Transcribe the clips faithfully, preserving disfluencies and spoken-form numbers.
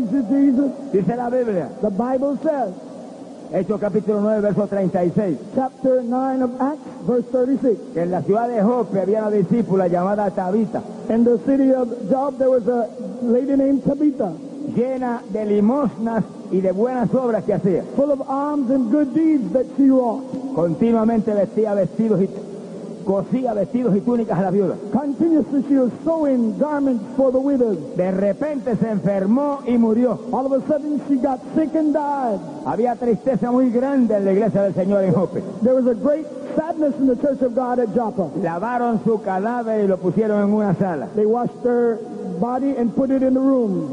you, Jesus. Dice la Biblia, The Bible says, Hechos capítulo nueve, verso treinta y seis, chapter nine of Acts, verse thirty-six. que en la ciudad de Jope había una discípula llamada Tabita, In the city of Job, there was a lady named Tabitha, llena de limosnas y de buenas obras que hacía. full of alms and good deeds that she wrought. Continuamente vestía vestidos y cosía vestidos y túnicas a las viudas. Continuously she was sewing garments for the widows. De repente se enfermó y murió. All of a sudden she got sick and died. Había tristeza muy grande en la iglesia del Señor en Jope. There was a great sadness in the church of God at Joppa. Lavaron su cadáver y lo pusieron en una sala. They washed her body and put it in the room.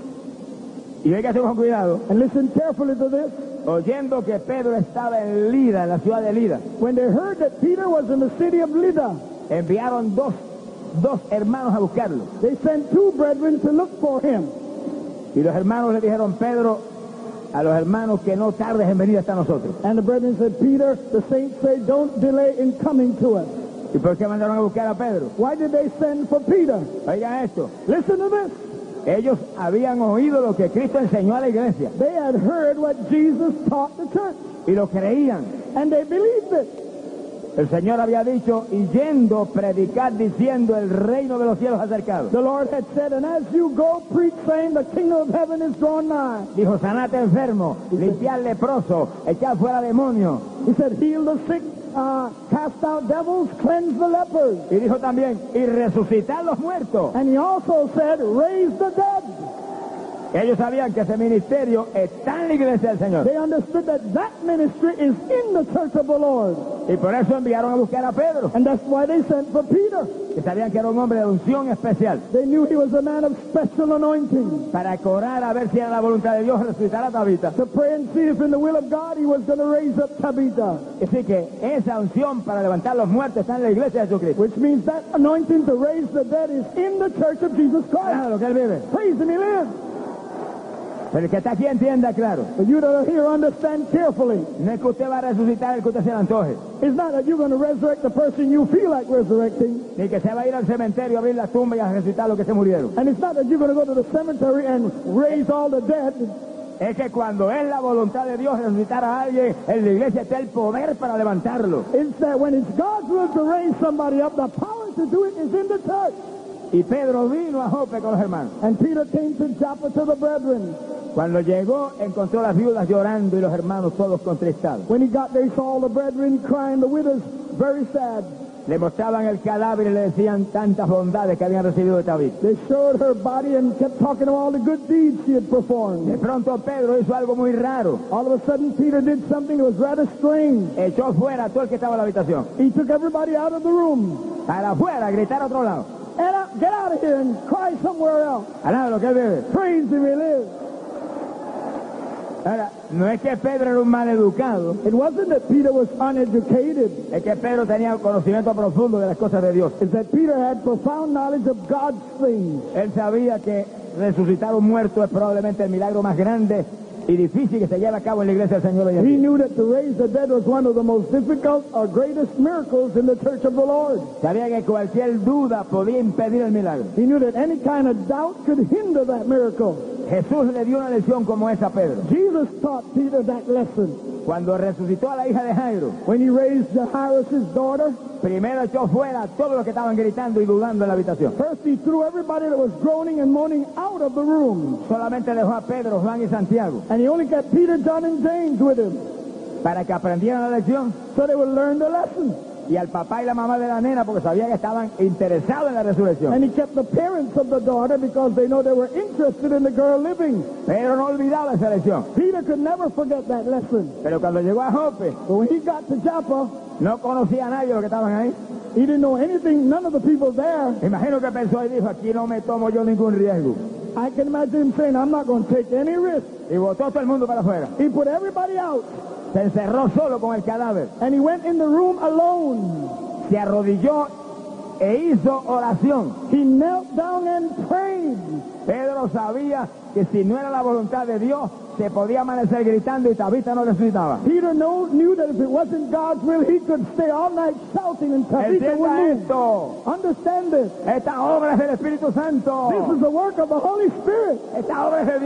Y oiga con cuidado, And listen carefully to this. oyendo que Pedro estaba en Lida, en la ciudad de Lida, When they heard that Peter was in the city of Lydda, enviaron dos, dos hermanos a buscarlo. they sent two brethren to look for him. Y los hermanos le dijeron, Pedro, a los hermanos que no tardes en venir hasta nosotros. And the brethren said, Peter, the saints say, don't delay in coming to us. ¿Y por qué mandaron a buscar a Pedro? Why did they send for Peter? Oigan esto, Listen to this. ellos habían oído lo que Cristo enseñó a la iglesia They had heard what Jesus taught the church, y lo creían. and they believed it. El Señor había dicho, y yendo, predicar diciendo, el reino de los cielos acercado. The Lord had said, and as you go, preach, saying, the kingdom of heaven is drawn nigh. Dijo, sanate enfermo, limpiar leproso, echar fuera demonios. He said, heal the sick, uh, cast out devils, cleanse the lepers. Y dijo también, y resucitar los muertos. And he also said, raise the dead. Ellos sabían que ese ministerio está en la iglesia del Señor. They understood that that ministry is in the church of the Lord. Y por eso enviaron a buscar a Pedro, And that's why they sent for Peter. que sabían que era un hombre de unción especial, They knew he was a man of special anointing. para orar a ver si era la voluntad de Dios resucitar a Tabita. To pray and see if in the will of God he was going to raise up Tabitha. Así que esa unción para levantar los muertos está en la iglesia de Jesucristo. Which means that anointing to raise the dead is in the church of Jesus Christ. Claro, lo que él vive. Praise him, he lives. Pero el que está aquí entienda, claro. But you to hear, understand carefully. No es que usted va a resucitar el que usted se le antoje, It's not that you're going to resurrect the person you feel like resurrecting. ni que se va a ir al cementerio a abrir la tumba y a resucitar los que se murieron. And it's not that you're going to go to the cemetery and raise all the dead. Es que cuando es la voluntad de Dios resucitar a alguien, en la iglesia está el poder para levantarlo. It's that when it's God's will to raise somebody up, the power to do it is in the church. Y Pedro vino a Jope con los hermanos. And Peter came to Joppa to the brethren. Cuando llegó, encontró a las viudas llorando y los hermanos todos contristados. When he got there, he saw all the brethren crying, the widows very sad. Le mostraban el cadáver y le decían tantas bondades que habían recibido de Tabita. They showed her body and kept talking about all the good deeds she had performed. De pronto Pedro hizo algo muy raro. All of a sudden, Peter did something that was rather strange. Echó fuera a todo el que estaba en la habitación. He took everybody out of the room. Para afuera, a gritar a otro lado. And out, get out of here and cry somewhere else. Al lado de lo que él vive. Praise him, he lives. Ahora, no es que Pedro era un mal educado, It wasn't that Peter was uneducated. es que Pedro tenía conocimiento profundo de las cosas de Dios. It's that Peter had profound knowledge of God's things. Él sabía que resucitar un muerto es probablemente el milagro más grande y difícil que se lleva a cabo en la iglesia del Señor hoy en He día. knew that to raise the dead was one of the most difficult or greatest miracles in the church of the Lord. Sabía que cualquier duda podía impedir el milagro. He knew that any kind of doubt could hinder that miracle. Jesús le dio una lección como esa a Pedro. Jesus taught Peter that lesson. Cuando resucitó a la hija de Jairo, When he raised Jairus' daughter, primero echó fuera a todos los que estaban gritando y dudando en la habitación. first he threw everybody that was groaning and moaning out of the room. Solamente dejó a Pedro, Juan y Santiago And he only kept Peter, John, and James with him para que aprendieran la lección. so they would learn the lesson. Y al papá y la mamá de la nena porque sabía que estaban interesados en la resurrección. And he kept the parents of the daughter because they know they were interested in the girl living. Pedro no olvidaba esa lección. Peter could never forget that lesson. Pero cuando llegó a Jope, But when he got to Joppa, no conocía a nadie de los que estaban ahí. he didn't know anything, none of the people there. Imagino que pensó y dijo, aquí no me tomo yo ningún riesgo. I can imagine him saying, I'm not going to take any risk. Y botó todo el mundo para afuera. He put everybody out, Se encerró solo con el cadáver. and he went in the room alone. Se arrodilló e hizo oración. He knelt down and prayed. Pedro sabía que si no era la voluntad de Dios, se podía amanecer gritando y Tabita no resucitaba. Peter know, knew that if it wasn't God's will, he could stay all night shouting and Tabitha would Entienda move. esto. Understand this. Esta obra es del Espíritu Santo. This is the work of the Holy Spirit. Esta obra es de Dios.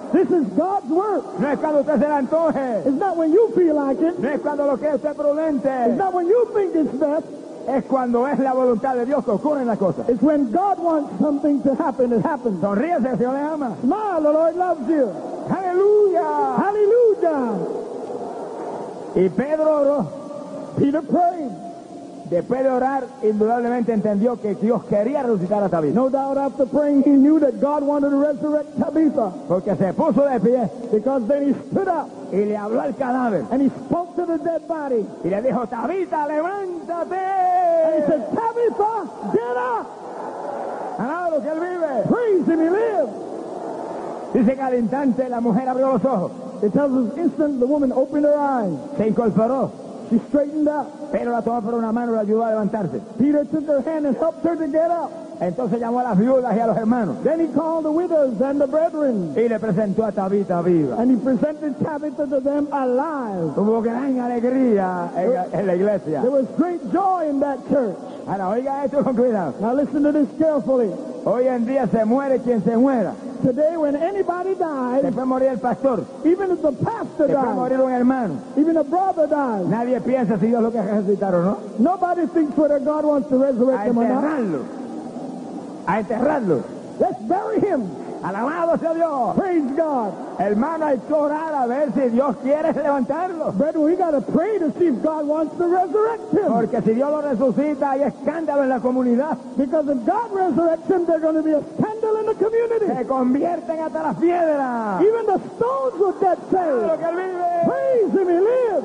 This is God's work. No es cuando usted se le antoje. It's not when you feel like it. No es cuando lo que usted It's prudente. not when you think it's best. Es cuando es la voluntad de Dios que ocurren las cosas. It's when God wants something to happen, it happens. Sonríese, el Señor le ama. Smile, the Lord loves you. ¡Aleluya! Hallelujah. Y Pedro oró. Peter prayed. Después de orar, indudablemente entendió que Dios quería resucitar a Tabitha. No doubt after praying, he knew that God wanted to resurrect Tabitha. Porque se puso de pie Because then he stood up y le habló al cadáver. and he spoke to the dead body. Y le dijo, Tabitha, levántate. And he said, Tabitha, get up. Alabado que él vive. Praise him, he lives. Dice que al instante la mujer abrió los ojos. It tells us instant the woman opened her eyes. Se incorporó. She straightened up. Pero la tomó por una mano y la ayudó a levantarse. Peter took her hand and helped her to get up. Entonces llamó a las viudas y a los hermanos. Then he called the widows and the brethren. Y le presentó a Tabitha viva. And he presented Tabitha to them alive. Hubo gran alegría en, en la iglesia. There was great joy in that church. Ahora, oiga esto con cuidado. Now listen to this carefully. Hoy en día se muere quien se muera. Today, when anybody dies, Se puede morir el pastor. even if the pastor Se puede dies, morir un hermano. even a brother dies, Nadie piensa si Dios lo que resucitar o no. nobody thinks whether God wants to resurrect A him or not. enterrarlo. A enterrarlo. Let's bury him. Alabado sea Dios. Praise God. Hermano, hay que orar a ver si Dios quiere levantarlo. Brethren, we got to pray to see if God wants to resurrect him. Porque si Dios lo resucita, hay escándalo en la comunidad. Because if God resurrects him, there's going to be a scandal in the community. Se convierten hasta las piedras. Even the stones will get Lo saved. que él vive. Praise him, he lives.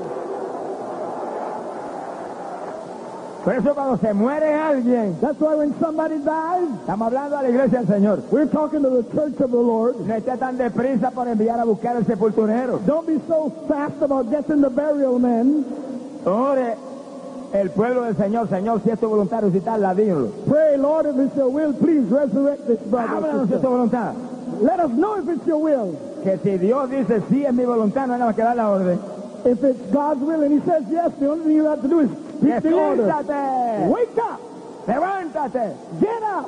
Por eso cuando se muere alguien, That's why when somebody dies, estamos hablando a la iglesia del Señor. we're talking to the church of the Lord. No esté tan deprisa por enviar a buscar el sepulturero. Don't be so fast about getting the burial men. Ore el pueblo del Señor. Señor, si es tu voluntad resucitarla, dígalo. Pray, Lord, if it's your will, please resurrect this brother. or Háblanos si es tu sister. voluntad. Let us know if it's your will. Que si Dios dice sí es mi voluntad, no hay nada más que dar la orden. If it's God's will and he says yes, the only thing you have to do is speak the order. Despiértate. Wake up! Levántate. Get up!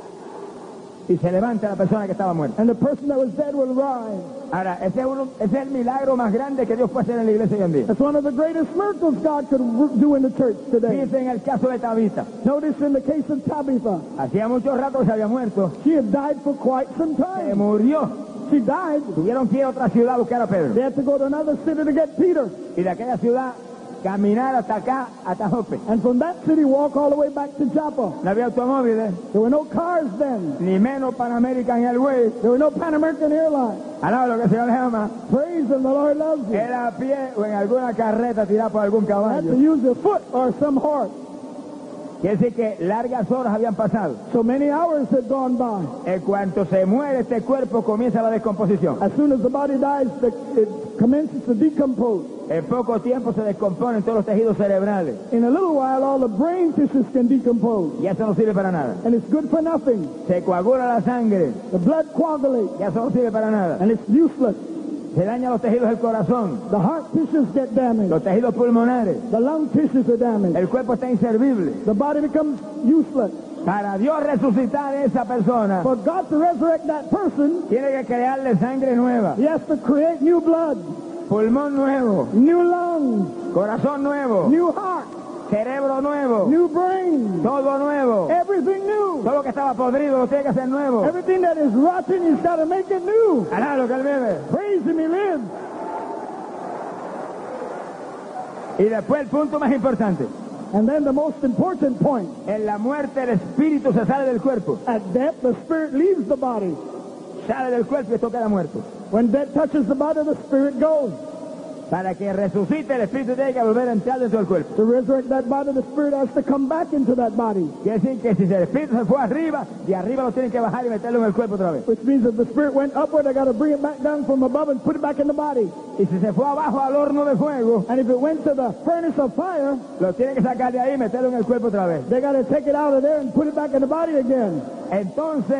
Y se levanta la persona que estaba muerta. And the person that was dead will rise. Ahora, ese es, uno, ese es el milagro más grande que Dios puede hacer en la iglesia hoy en día. That's one of the greatest miracles God could r- do in the church today. Dice en el caso de Tabitha. Notice in the case of Tabitha, Hacía mucho rato que se había muerto. she had died for quite some Se time. murió. She died. Tuvieron que ir a otra ciudad a buscar a Pedro. They had to go to another city to get Peter. Y de aquella ciudad caminar hasta acá, hasta Jope. And from that city walk all the way back to Joppa. No había automóviles, There were no cars then. ni menos Pan American Airways. There were no Pan American Airlines. Alaba lo que el Señor le ama. Praise him, the Lord loves you. Era a pie o en alguna carreta tirada por algún You had to caballo. use your foot or some horse. Quiere decir que largas horas habían pasado. So many hours had gone by. En cuanto se muere este cuerpo, comienza la descomposición. As soon as the body dies, the, it commences to decompose. En poco tiempo se descomponen todos los tejidos cerebrales. In a little while, all the brain tissues can decompose. Y eso no sirve para nada. And it's good for nothing. Se coagula la sangre. The blood coagulates. Y eso no sirve para nada. And it's useless. Se dañan los tejidos del corazón, The heart tissues get damaged. los tejidos pulmonares. The lung tissues are damaged. El cuerpo está inservible. The body becomes useless. Para Dios resucitar a esa persona, For God to resurrect that person, tiene que crearle sangre nueva, he has to create new blood, pulmón nuevo, new lungs, corazón nuevo, new heart, cerebro nuevo, new brain, todo nuevo. everything new. Todo lo que estaba podrido lo tiene que hacer nuevo. Everything that is rotten, he's got to make it new. Alá lo que él vive. Praise him, he lives. Y después el punto más importante. And then the most important point. En la muerte el espíritu se sale del cuerpo. At death, the spirit leaves the body. Sale del cuerpo y esto queda muerto. When death touches the body, the spirit goes. Para que resucite el espíritu tiene que volver a entrar dentro del cuerpo. To resurrect that body, the spirit has to come back into that body. Quiere decir que si el espíritu se fue arriba, de arriba lo tienen que bajar y meterlo en el cuerpo otra vez. Which means if the spirit went upward, they got to bring it back down from above and put it back in the body. Y si se fue abajo al horno de fuego, And if it went to the furnace of fire, lo tienen que sacar de ahí y meterlo en el cuerpo otra vez. they got to take it out of there and put it back in the body again. Entonces,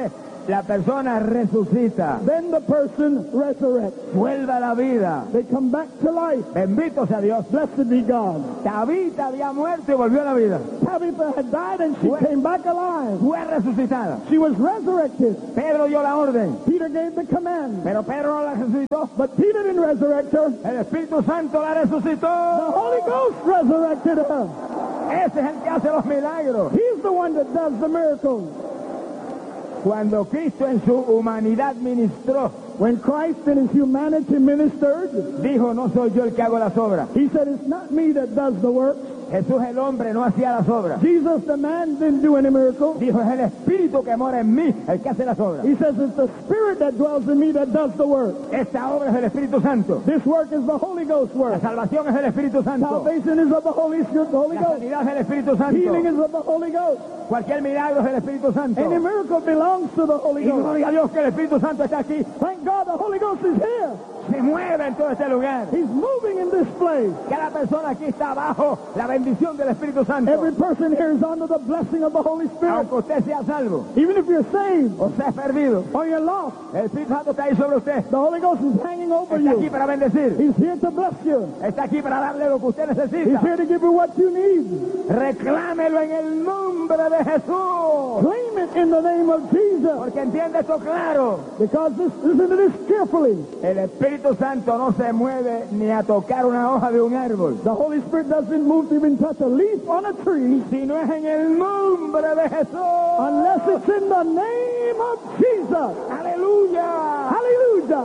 la persona resucita, then the person resurrects. vuelve a la vida. They come back to life. Bendito sea Dios. Blessed be God. Tabita había muerto y volvió a la vida. Tabitha had died and she Fue- came back alive. Fue resucitada. She was resurrected. Pedro dio la orden, Peter gave the command. pero Pedro no la resucitó. But Peter didn't resurrect her. El Espíritu Santo la The resucitó. Holy Ghost resurrected her. Ese es el que hace los milagros. He's the one that does the miracles. Cuando Cristo en su humanidad ministró, When Christ in his humanity ministered, dijo, no soy yo el que hago las obras. he said, it's not me that does the work. Jesús el hombre no hacía las obras. Jesus, the man, didn't do any miracle. Dijo, es el Espíritu que mora en mí el que hace las obras. He says, it's the Spirit that dwells in me that does the work. Esta obra es el Espíritu Santo. This work is the Holy Ghost La work. salvación es el Espíritu Santo. Salvation is of the Holy Spirit, the Holy La Ghost. sanidad es el Espíritu Healing Santo. is of the Holy Ghost. Cualquier milagro es el Espíritu Santo. Any miracle belongs to the Holy Y Ghost. gloria a Dios que el Espíritu Santo está aquí. Thank God the Holy Ghost is here. Se mueve en todo este lugar. He's moving in this place. Cada persona aquí está bajo la bendición del Espíritu Santo. Every person here is under the blessing of the Holy Spirit. Aunque usted sea salvo Even if you're saved o sea perdido, or you're lost, el Espíritu Santo está ahí sobre usted. the Holy Ghost is hanging over Está aquí you. para bendecir. He's here to bless you. Está aquí para darle lo que usted He's necesita. here to give you what you need. Reclámelo en el nombre de Jesús. Claim it in the name of Jesus. Porque entiende esto claro. Because this, listen to this carefully. El Espíritu Santo no se mueve ni a tocar una hoja de un árbol, The Holy Spirit doesn't move to even touch a leaf on a tree si no es en el nombre de Jesús. unless it's in the name of Jesus. Aleluya. Hallelujah.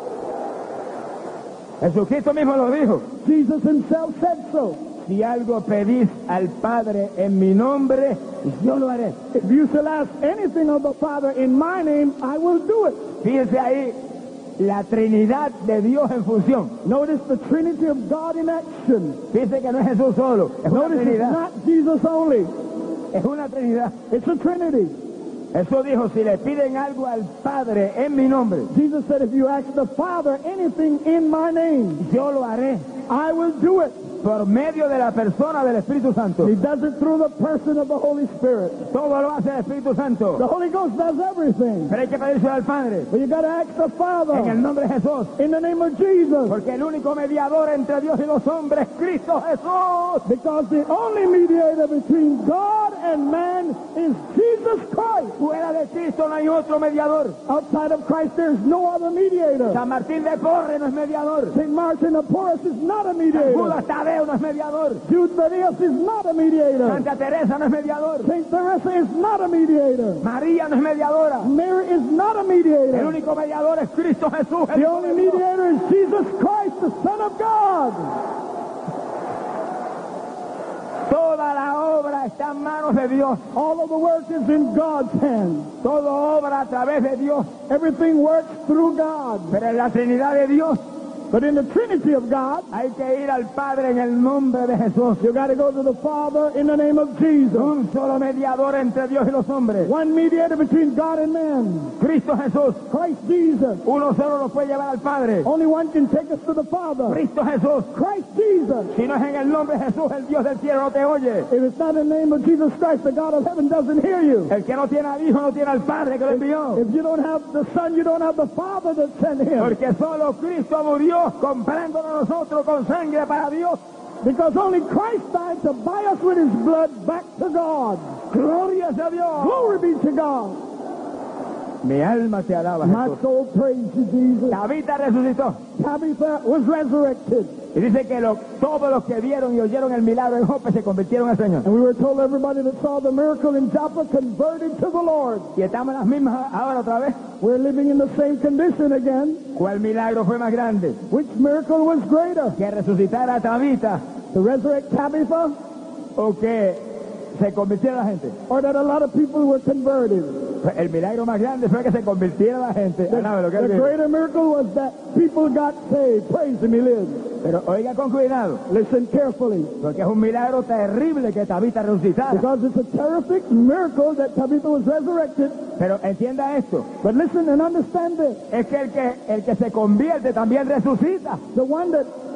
Jesucristo mismo lo dijo. Jesus himself said so. Si algo pedís al Padre en mi nombre, yo lo haré. If you shall ask anything of the Father in my name, I will do it. Fíjense ahí la Trinidad de Dios en función. Notice the Trinity of God in action. Fíjense que no es Jesús solo, es una Notice it's Trinidad. not Jesus only. Es una Trinidad. It's a Trinity. Jesús dijo, si le piden algo al Padre en mi nombre, Jesus said, if you ask the Father anything in my name, yo lo haré I will do it. por medio de la persona del Espíritu Santo. He does it through the person of the Holy Spirit. Todo lo hace el Espíritu The Santo. Holy Ghost does everything. Pero hay que pedírselo al Padre But you got to ask the en el Father nombre de Jesús. in the name of Jesus. Porque el único mediador entre Dios y los hombres es Cristo Jesús. Because the only mediator between God and man is Jesus Christ. Fuera de Cristo no hay otro mediador. Outside of Christ, there's no other mediator. San Martín de Porres no es mediador. Saint Martin of Porres is not a mediator. Judas Tadeo no es mediador. Jude Thaddeus is not a mediator. Santa Teresa no es mediador. Saint Teresa is not a mediator. María no es mediadora. Mary is not a El mediator. único mediador es Cristo Jesús. el The Hijo only de Dios. mediator is Jesus Christ, the Son of God. Toda la obra está en manos de Dios. All of the work is in God's hands. Todo obra a través de Dios. Everything works through God. Pero en la Trinidad de Dios But in the Trinity of God, hay que ir al Padre en el nombre de Jesús. you got to go to the Father in the name of Jesus. Un solo mediador entre Dios y los hombres. One mediator between God and man, Cristo Jesús. Christ Jesus. Uno solo nos puede llevar al Padre. Only one can take us to the Father, Cristo Jesús. Christ Jesus. Si no es en el nombre de Jesús, el Dios del cielo no te oye. If it's not in the name of Jesus Christ, the God of heaven doesn't hear you. El que no tiene al Hijo no tiene al Padre que lo envió. If you don't have the Son, you don't have the Father that sent him. Porque solo Cristo murió comprándonos a nosotros con sangre para Dios. Because only Christ died to buy us with his blood back to God. Gloria a Dios. Glory be to God. Mi alma te alaba, My Jesús. soul praise you, Jesus. Tabita resucitó. Tabitha was resurrected. Y dice que lo- todos los que vieron y oyeron el milagro en Jope se convirtieron al Señor. And we were told everybody that saw the miracle in Joppa converted to the Lord. Y estamos en las mismas ahora otra vez. We're living in the same condition again. ¿Cuál milagro fue más grande? Which miracle was greater? ¿Que resucitara a Tabita To resurrect Tabitha o que se convirtiera la gente? or that a lot of people were converted? El milagro más grande fue que se convirtiera la gente. The, Alabe lo que él the dijo. greater miracle was that people got saved. Praise him, he lives. Pero oiga con cuidado, Listen carefully. porque es un milagro terrible que Tabita resucitara. Because it's a terrific miracle that Tabitha was resurrected. Pero entienda esto, But listen and understand this. es que el que el que se convierte también resucita. The one that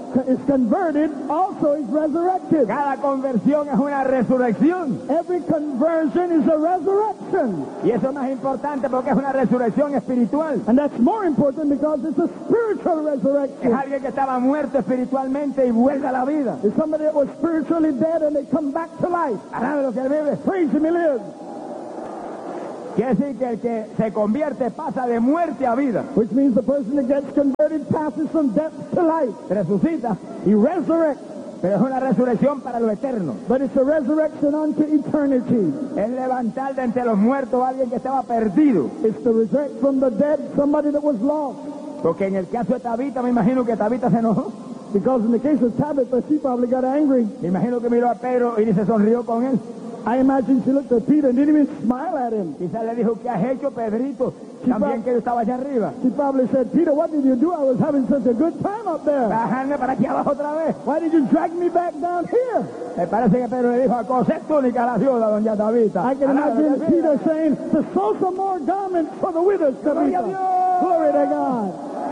is converted also is resurrected. Cada conversión es una resurrección. Every conversion is a resurrection. Y eso es más importante porque es una resurrección espiritual. And that's more important because it's a spiritual Es resurrection. alguien que estaba muerto espiritualmente y vuelve a la vida. It's somebody that was spiritually dead and they come back to life. Alabe lo que él vive. Praise him, he lives. Quiere decir que el que se convierte pasa de muerte a vida. Which means the person that gets converted passes from death to life. Resucita, He resurrects. pero es una resurrección para lo eterno. But it's a resurrection unto eternity. Es levantar de entre los muertos a alguien que estaba perdido. It's to resurrect from the dead somebody that was lost. Porque en el caso de Tabita, me imagino que Tabita se enojó. Because in the case of Tabitha, she probably got angry. Me imagino que miró a Pedro y ni se sonrió con él. I imagine she looked at Peter and didn't even smile at him. Quizás le dijo, ¿qué has hecho, Pedrito? Sí, También pa- que yo estaba allá arriba. She probably said, Peter, what did you do? I was having such a good time up there. Bajarme para aquí abajo otra vez. Why did you drag me back down here? Me parece que Pedro le dijo, a coser túnica a la viuda, doña Tabita. I can Alabe lo imagine que Peter vive. saying, to sew some more garments for the widows. Gloria a Tabitha. Dios. Glory to God.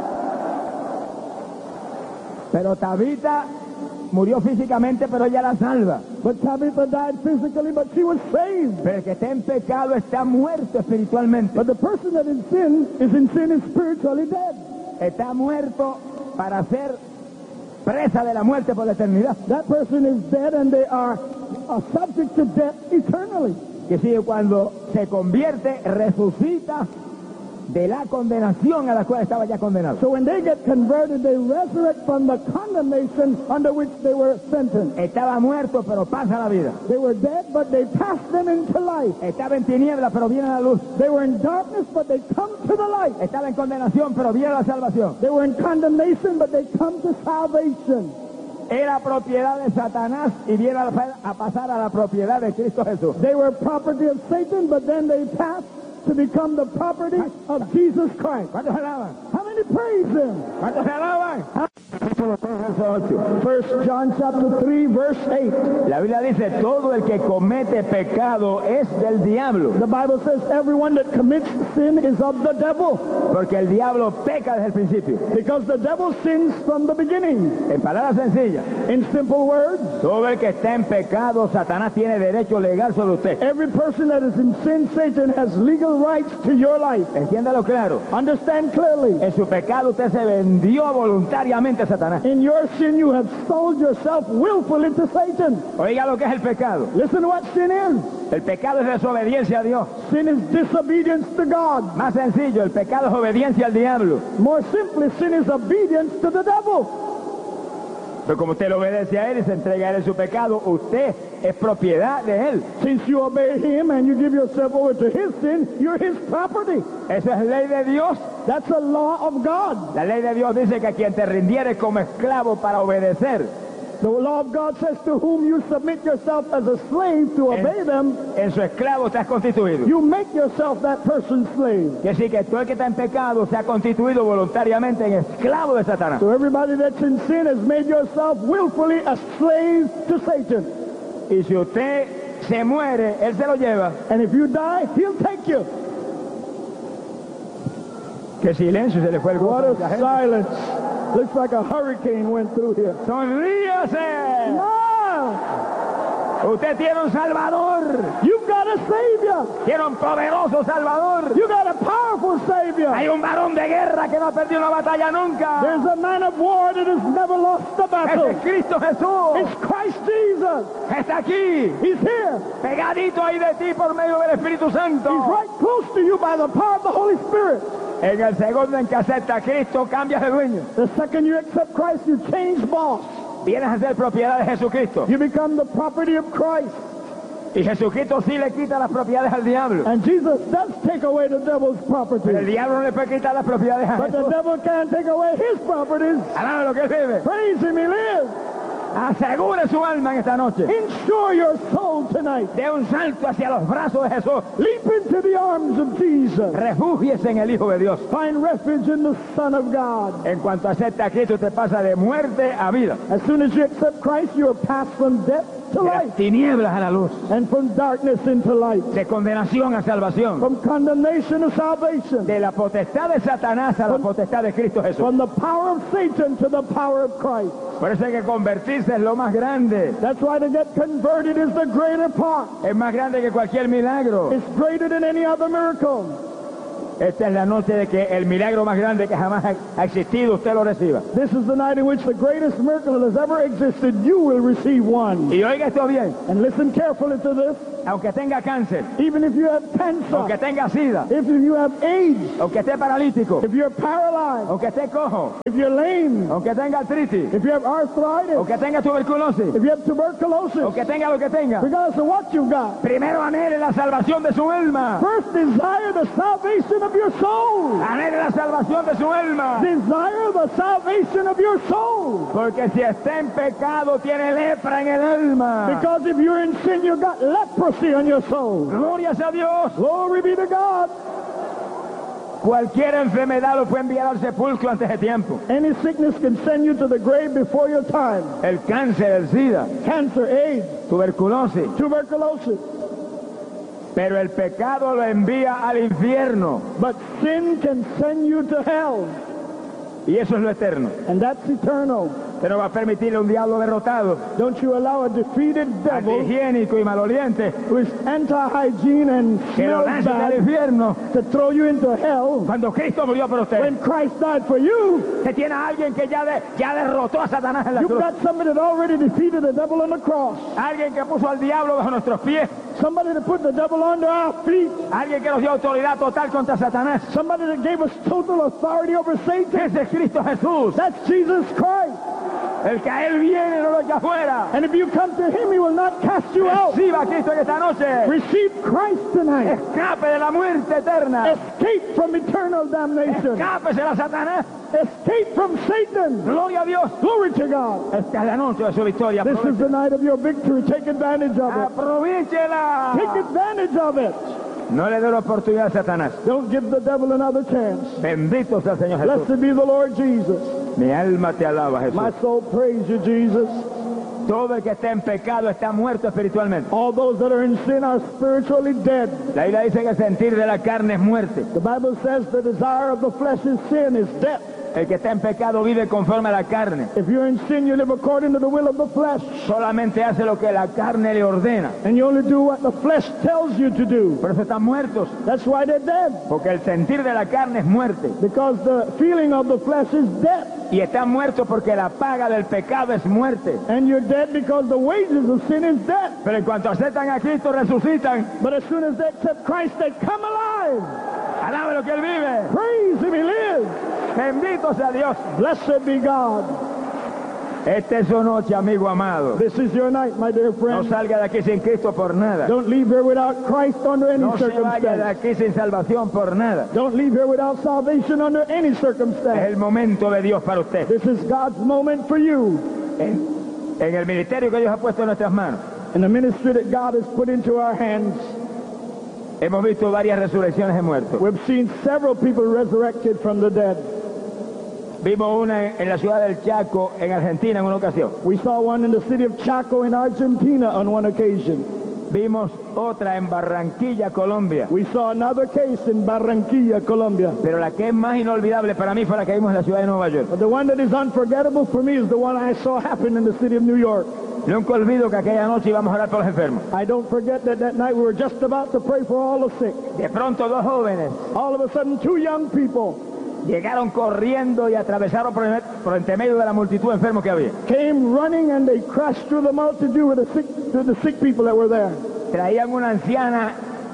Pero Tabita murió físicamente, pero ella la salva. But Tabitha died physically, but she was saved. Pero el que está en pecado está muerto espiritualmente. But the person that is sin is in sin is spiritually dead. Está muerto para ser presa de la muerte por la eternidad. That person is dead and they are, are subject to death eternally. Que sigue cuando se convierte, resucita de la condenación a la cual estaba ya condenado. So when they get converted, they resurrect from the condemnation under which they were sentenced. Estaba muerto, pero pasa la vida. They were dead, but they passed them into life. Estaba en tinieblas, pero viene la luz. They were in darkness, but they come to the light. Estaba en condenación, pero viene la salvación. They were in condemnation, but they come to salvation. Era propiedad de Satanás y viene a, a pasar a la propiedad de Cristo Jesús. They were property of Satan, but then they passed to become the property of Jesus Christ. ¿Cuántos alaban? How many praise him? ¿Cuántos alaban? Capítulo tres, verso ocho. First John chapter three, verse eight. La Biblia dice, todo el que comete pecado es del diablo, The Bible says everyone that commits sin is of the devil, porque el diablo peca desde el principio. because the devil sins from the beginning. En palabras sencillas, In simple words, todo el que está en pecado, Satanás tiene derecho legal sobre usted. every person that is in sin, Satan has legal rights to your life. Entiéndalo claro. Understand clearly. En su pecado usted se vendió voluntariamente a Satanás. In your sin, you have sold yourself willfully to Satan. Oiga lo que es el pecado. Listen to what sin is. El pecado es desobediencia a Dios. Sin is disobedience to God. Más sencillo, el pecado es obediencia al diablo. More simply, sin is obedience to the devil. Pero como usted le obedece a él y se entrega a él en su pecado, usted es propiedad de él. Since you obey him and you give yourself over to his sin, you're his property. Eso es ley de Dios. That's a law of God. La ley de Dios dice que a quien te rindiere como esclavo para obedecer, The law of God says to whom you submit yourself as a slave to obey them, en su esclavo estás constituido. you make yourself that person's slave. Que decir que todo el que está en pecado se ha constituido voluntariamente en esclavo de Satanás. So everybody that's in sin has made yourself willfully a slave to Satan. Y si usted se muere, él se lo lleva. And if you die, he'll take you. Qué silencio, se le fue el gozo What a a mucha gente. silence. Looks like a hurricane went through here. ¡Sonríase! No! Usted tiene un Salvador. You've got a Savior. Tiene un poderoso Salvador. You got a powerful Savior. Hay un varón de guerra que no ha perdido una batalla nunca. There's a man of war that has never lost a Ese battle. es Cristo Jesús. It's Christ Jesus. Está aquí, He's here. pegadito ahí de ti por medio del Espíritu He's Santo. right close to you by the power of the Holy Spirit. En el segundo en que acepta a Cristo, cambias de dueño. The second you accept Christ, you change boss. Vienes a ser propiedad de Jesucristo. You become the property of Christ. Y Jesucristo sí le quita las propiedades al diablo. And Jesus does take away the devil's Pero el property. diablo no le puede quitar las propiedades a But the Jesús. devil can't take away his properties. Alaba lo que él vive. Praise him, he lives. Asegure su alma en esta noche. Insure your soul tonight. De un salto hacia los brazos de Jesús. Leap into the arms of Jesus. Refúgiese en el Hijo de Dios. Find refuge in the Son of God. En cuanto acepta a Cristo, te pasa de muerte a vida. As soon as you accept Christ, you are passed from death to de light, las tinieblas a la luz, and from darkness into light, de condenación a salvación, from condemnation to salvation, de la potestad de Satanás a la potestad de Cristo Jesús. from the power of Satan to the power of Christ. Por eso hay que convertirse en lo más grande. That's why to get converted is the greater part. Es más grande que cualquier milagro. It's greater than any other miracle. Esta es la noche de que el milagro más grande que jamás ha ha existido, usted lo reciba. This is the night in which the greatest miracle that has ever existed. You will receive one. Y oiga esto bien, And listen carefully to this. aunque tenga cáncer, Even if you have aunque cancer, tenga sida, if you have AIDS, aunque esté paralítico, if you're paralyzed, aunque esté cojo, if you're lame, aunque tenga artritis, if you have arthritis, aunque tenga tuberculosis, if you have tuberculosis, aunque tenga lo que tenga, regardless of what you've got, primero anhele la salvación de su alma. first desire the salvation of your soul. Anhele la salvación de su alma. Desire the salvation of your soul. Porque si está en pecado, tiene lepra en el alma. Because if you're in sin, you've got leprosy on your soul. Glorias a Dios. Glory be to God. Cualquier enfermedad lo puede enviar al sepulcro antes de tiempo. Any sickness can send you to the grave before your time. El cáncer, el sida, Cancer, AIDS, tuberculosis. tuberculosis. Pero el pecado lo envía al infierno. But sin can send you to hell. Y eso es lo eterno. And that's eternal. Usted no va a permitirle a un diablo derrotado, Don't you allow a defeated devil antihigiénico y maloliente, who is anti-hygiene and que lo smells lance al bad infierno. to throw you into hell. Cuando Cristo murió por usted, When Christ died for you, usted tiene a alguien que ya, de- ya derrotó a Satanás en la you've cruz. got somebody that already defeated the devil on the cross. Alguien que puso al diablo bajo nuestros pies. Somebody that put the devil under our feet. Alguien que nos dio autoridad total contra Satanás. Somebody that gave us total authority over Satan. Ese es Cristo Jesús. That's Jesus Christ. El que a Él viene, no lo echa afuera. And if you come to him, he will not cast you out. Reciba a Cristo en esta noche. Receive Christ tonight. Escape de la muerte eterna. Escape from eternal damnation. Escápese a Satanás. Escape from Satan. Gloria a Dios. Glory to God. Esta es la noche de su victoria. This is the night of your victory. Take advantage of it. Aprovechela. Take advantage of it. No le dé la oportunidad a Satanás. Don't give the devil another chance. Bendito sea el Señor Jesús. Blessed be the Lord Jesus. Mi alma te alaba, Jesús. My soul praise you, Jesus. Todo el que está en pecado está muerto espiritualmente. All those that are in sin are spiritually dead. La Biblia dice que el sentir de la carne es muerte. The Bible says the desire of the flesh is sin, is death. El que está en pecado vive conforme a la carne. If you're in sin, you live according to the will of the flesh. Solamente hace lo que la carne le ordena. And you only do what the flesh tells you to do. Por eso están muertos. That's why they're dead. Porque el sentir de la carne es muerte. Because the feeling of the flesh is death. Y están muertos porque la paga del pecado es muerte. And you're dead because the wages of sin is death. Pero en cuanto aceptan a Cristo, resucitan. But as soon as they accept Christ, they come alive. Alabe lo que Él vive. Praise him, he lives. Bendito sea Dios. Blessed be God. Esta es su noche, amigo amado. This is your night, my dear No friend. salga de aquí sin Cristo por nada. Don't leave here without Christ under any No se vaya de circumstance. aquí sin salvación por nada. Don't leave here without salvation under any Es circumstance. el momento de Dios para usted. This is God's moment for you. En, en el ministerio que Dios ha puesto en nuestras manos, In the ministry that God has put into our hands, hemos visto varias resurrecciones de muertos. we've seen several people resurrected from the dead. Vimos una en, en la ciudad del Chaco, en Argentina, en una ocasión. We saw one in the city of Chaco in Argentina on one occasion. Vimos otra en Barranquilla, Colombia. We saw another case in Barranquilla, Colombia. Pero la que es más inolvidable para mí fue la que vimos en la ciudad de Nueva York. But the one that is unforgettable for me is the one I saw happen in the city of New York. Nunca olvido que aquella noche íbamos a orar por los enfermos. I don't forget that that night we were just about to pray for all the sick. De pronto dos jóvenes All of a sudden, two young people llegaron corriendo y atravesaron por, el- por entre medio de la multitud de enfermos que había. came running and they crashed through the multitude with the sick, with the sick people that were there. Traían una anciana,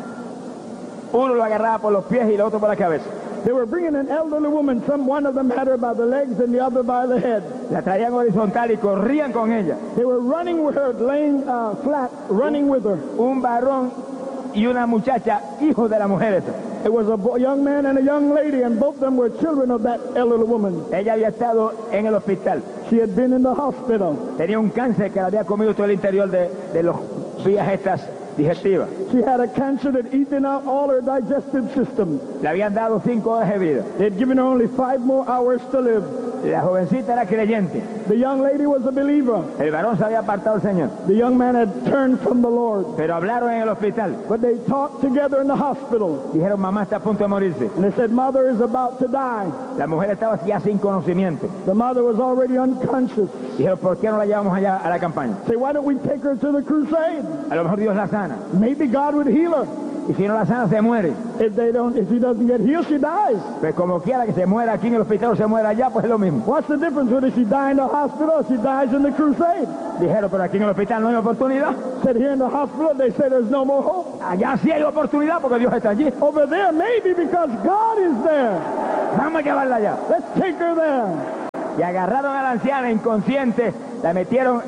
uno lo agarraba por los pies y el otro por la cabeza. They were bringing an elderly woman. Some one of them had her by the legs and the other by the head. La traían horizontal y corrían con ella. They were running with her, laying uh, flat, running with her. Un varón y una muchacha, hijos de la mujer esa. It was a bo- young man and a young lady, and both of them were children of that elderly woman. Ella había estado en el hospital. She had been in the hospital. Tenía un cáncer que le había comido todo el interior de, de los vías estas digestivas. She had a cancer that eaten out all her digestive system. Le habían dado cinco horas de vida. They had given her only five more hours to live. La jovencita era creyente. The young lady was a believer. El varón se había apartado del Señor. The young man had turned from the Lord. Pero hablaron en el hospital. But they talked together in the hospital. Dijeron, mamá está a punto de morirse. And they said, mother is about to die. La mujer estaba ya sin conocimiento. The mother was already unconscious. Dijeron, ¿por qué no la llevamos allá a la campaña? Say, why don't we take her to the crusade? A lo mejor Dios la sana. Maybe God would heal her. Y si no la sana, se muere. If they don't, if she doesn't get healed, she dies. Pues como quiera que se muera aquí en el hospital o se muera allá, pues es lo mismo. What's the difference whether she dies in the hospital or she dies in the crusade? Dijeron, pero aquí en el hospital no hay oportunidad. Said here in the hospital, they say there's no more hope. Allá sí hay oportunidad porque Dios está allí. Over there, maybe because God is there. Vamos a llevarla allá. Let's take her there. Y agarraron a la anciana inconsciente, la metieron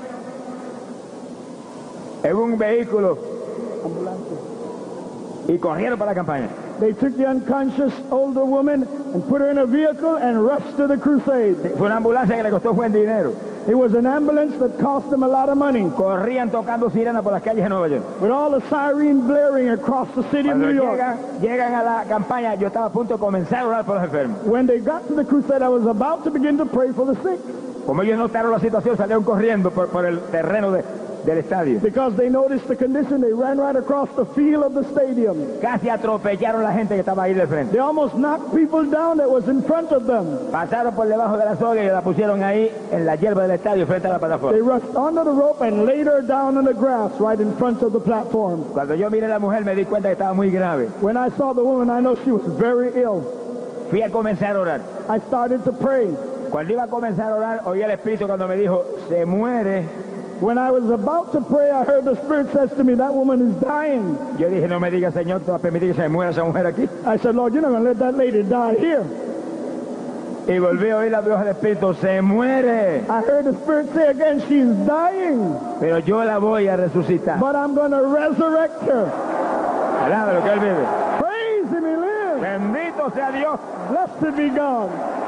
en un vehículo y corrieron para la campaña. They took the unconscious older woman and put her in a vehicle and rushed to the crusade. Fue una ambulancia que le costó buen dinero. It was an ambulance that cost them a lot of money. Corrían tocando sirena por las calles de Nueva York. With all the siren blaring across the city of Cuando New York. llegan, llegan a la campaña, yo estaba a punto de comenzar a orar por los enfermos. When they got to the crusade, I was about to begin to pray for the sick. Como ellos notaron la situación, salieron corriendo por, por el terreno de, del estadio. Because they noticed the condition, they ran right across the field of the stadium. Casi atropellaron a la gente que estaba ahí de frente. They almost knocked people down that was in front of them. Pasaron por debajo de la soga y la pusieron ahí en la hierba del estadio frente a la plataforma. They rushed under the rope and laid her down on the grass right in front of the platform. Cuando yo miré a la mujer me di cuenta que estaba muy grave. When I saw the woman, I know she was very ill. Fui a comenzar a orar. I started to pray. Cuando iba a comenzar a orar, oí el Espíritu cuando me dijo, se muere. When I was about to pray, I heard the Spirit says to me, that woman is dying. Yo dije, no me digas, Señor, ¿te vas a permitir que se muera esa mujer aquí? I said, Lord, you're not going to let that lady die here. Y volví a oír la voz del Espíritu, se muere. I heard the Spirit say again, she's dying. Pero yo la voy a resucitar. But I'm going to resurrect her. Alaba lo que Él vive. Praise Him, He lives. Bendito sea Dios. Blessed be God.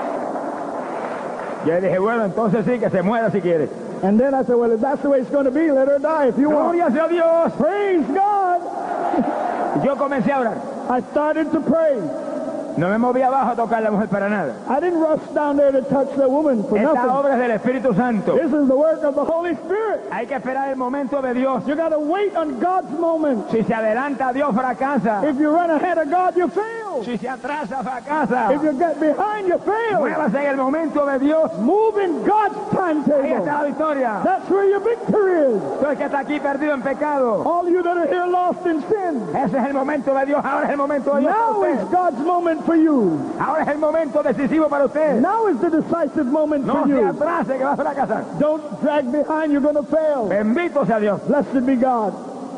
Yo dije, bueno, entonces sí, que se muera si quiere. And then I said, well, if that's the way it's going to be, let her die if you want. Gloria sea Dios. Praise God. Yo comencé a orar. I started to pray. No me moví abajo a tocar a la mujer para nada. I didn't rush down there to touch the woman for Esta nothing. obra es del Espíritu Santo. This is the work of the Holy Spirit. Hay que esperar el momento de Dios. You got to wait on God's moment. Si se adelanta, Dios fracasa. If you run ahead of God, you fail. Si se atrasa, fracasa. If you get behind, you fail. Muévase en el momento de Dios. Move in God's Ahí está timetable. la victoria. That's where your victory is. Tú el que está aquí perdido en pecado. All you that are here lost in sin. Ese es el momento de Dios. Ahora es el momento de Dios Now para is usted. God's moment for you. Ahora es el momento decisivo para usted. Now is the decisive moment No for se you. atrase que va a fracasar. Don't drag behind, you're going to fail. Bendito sea Dios. Blessed be God.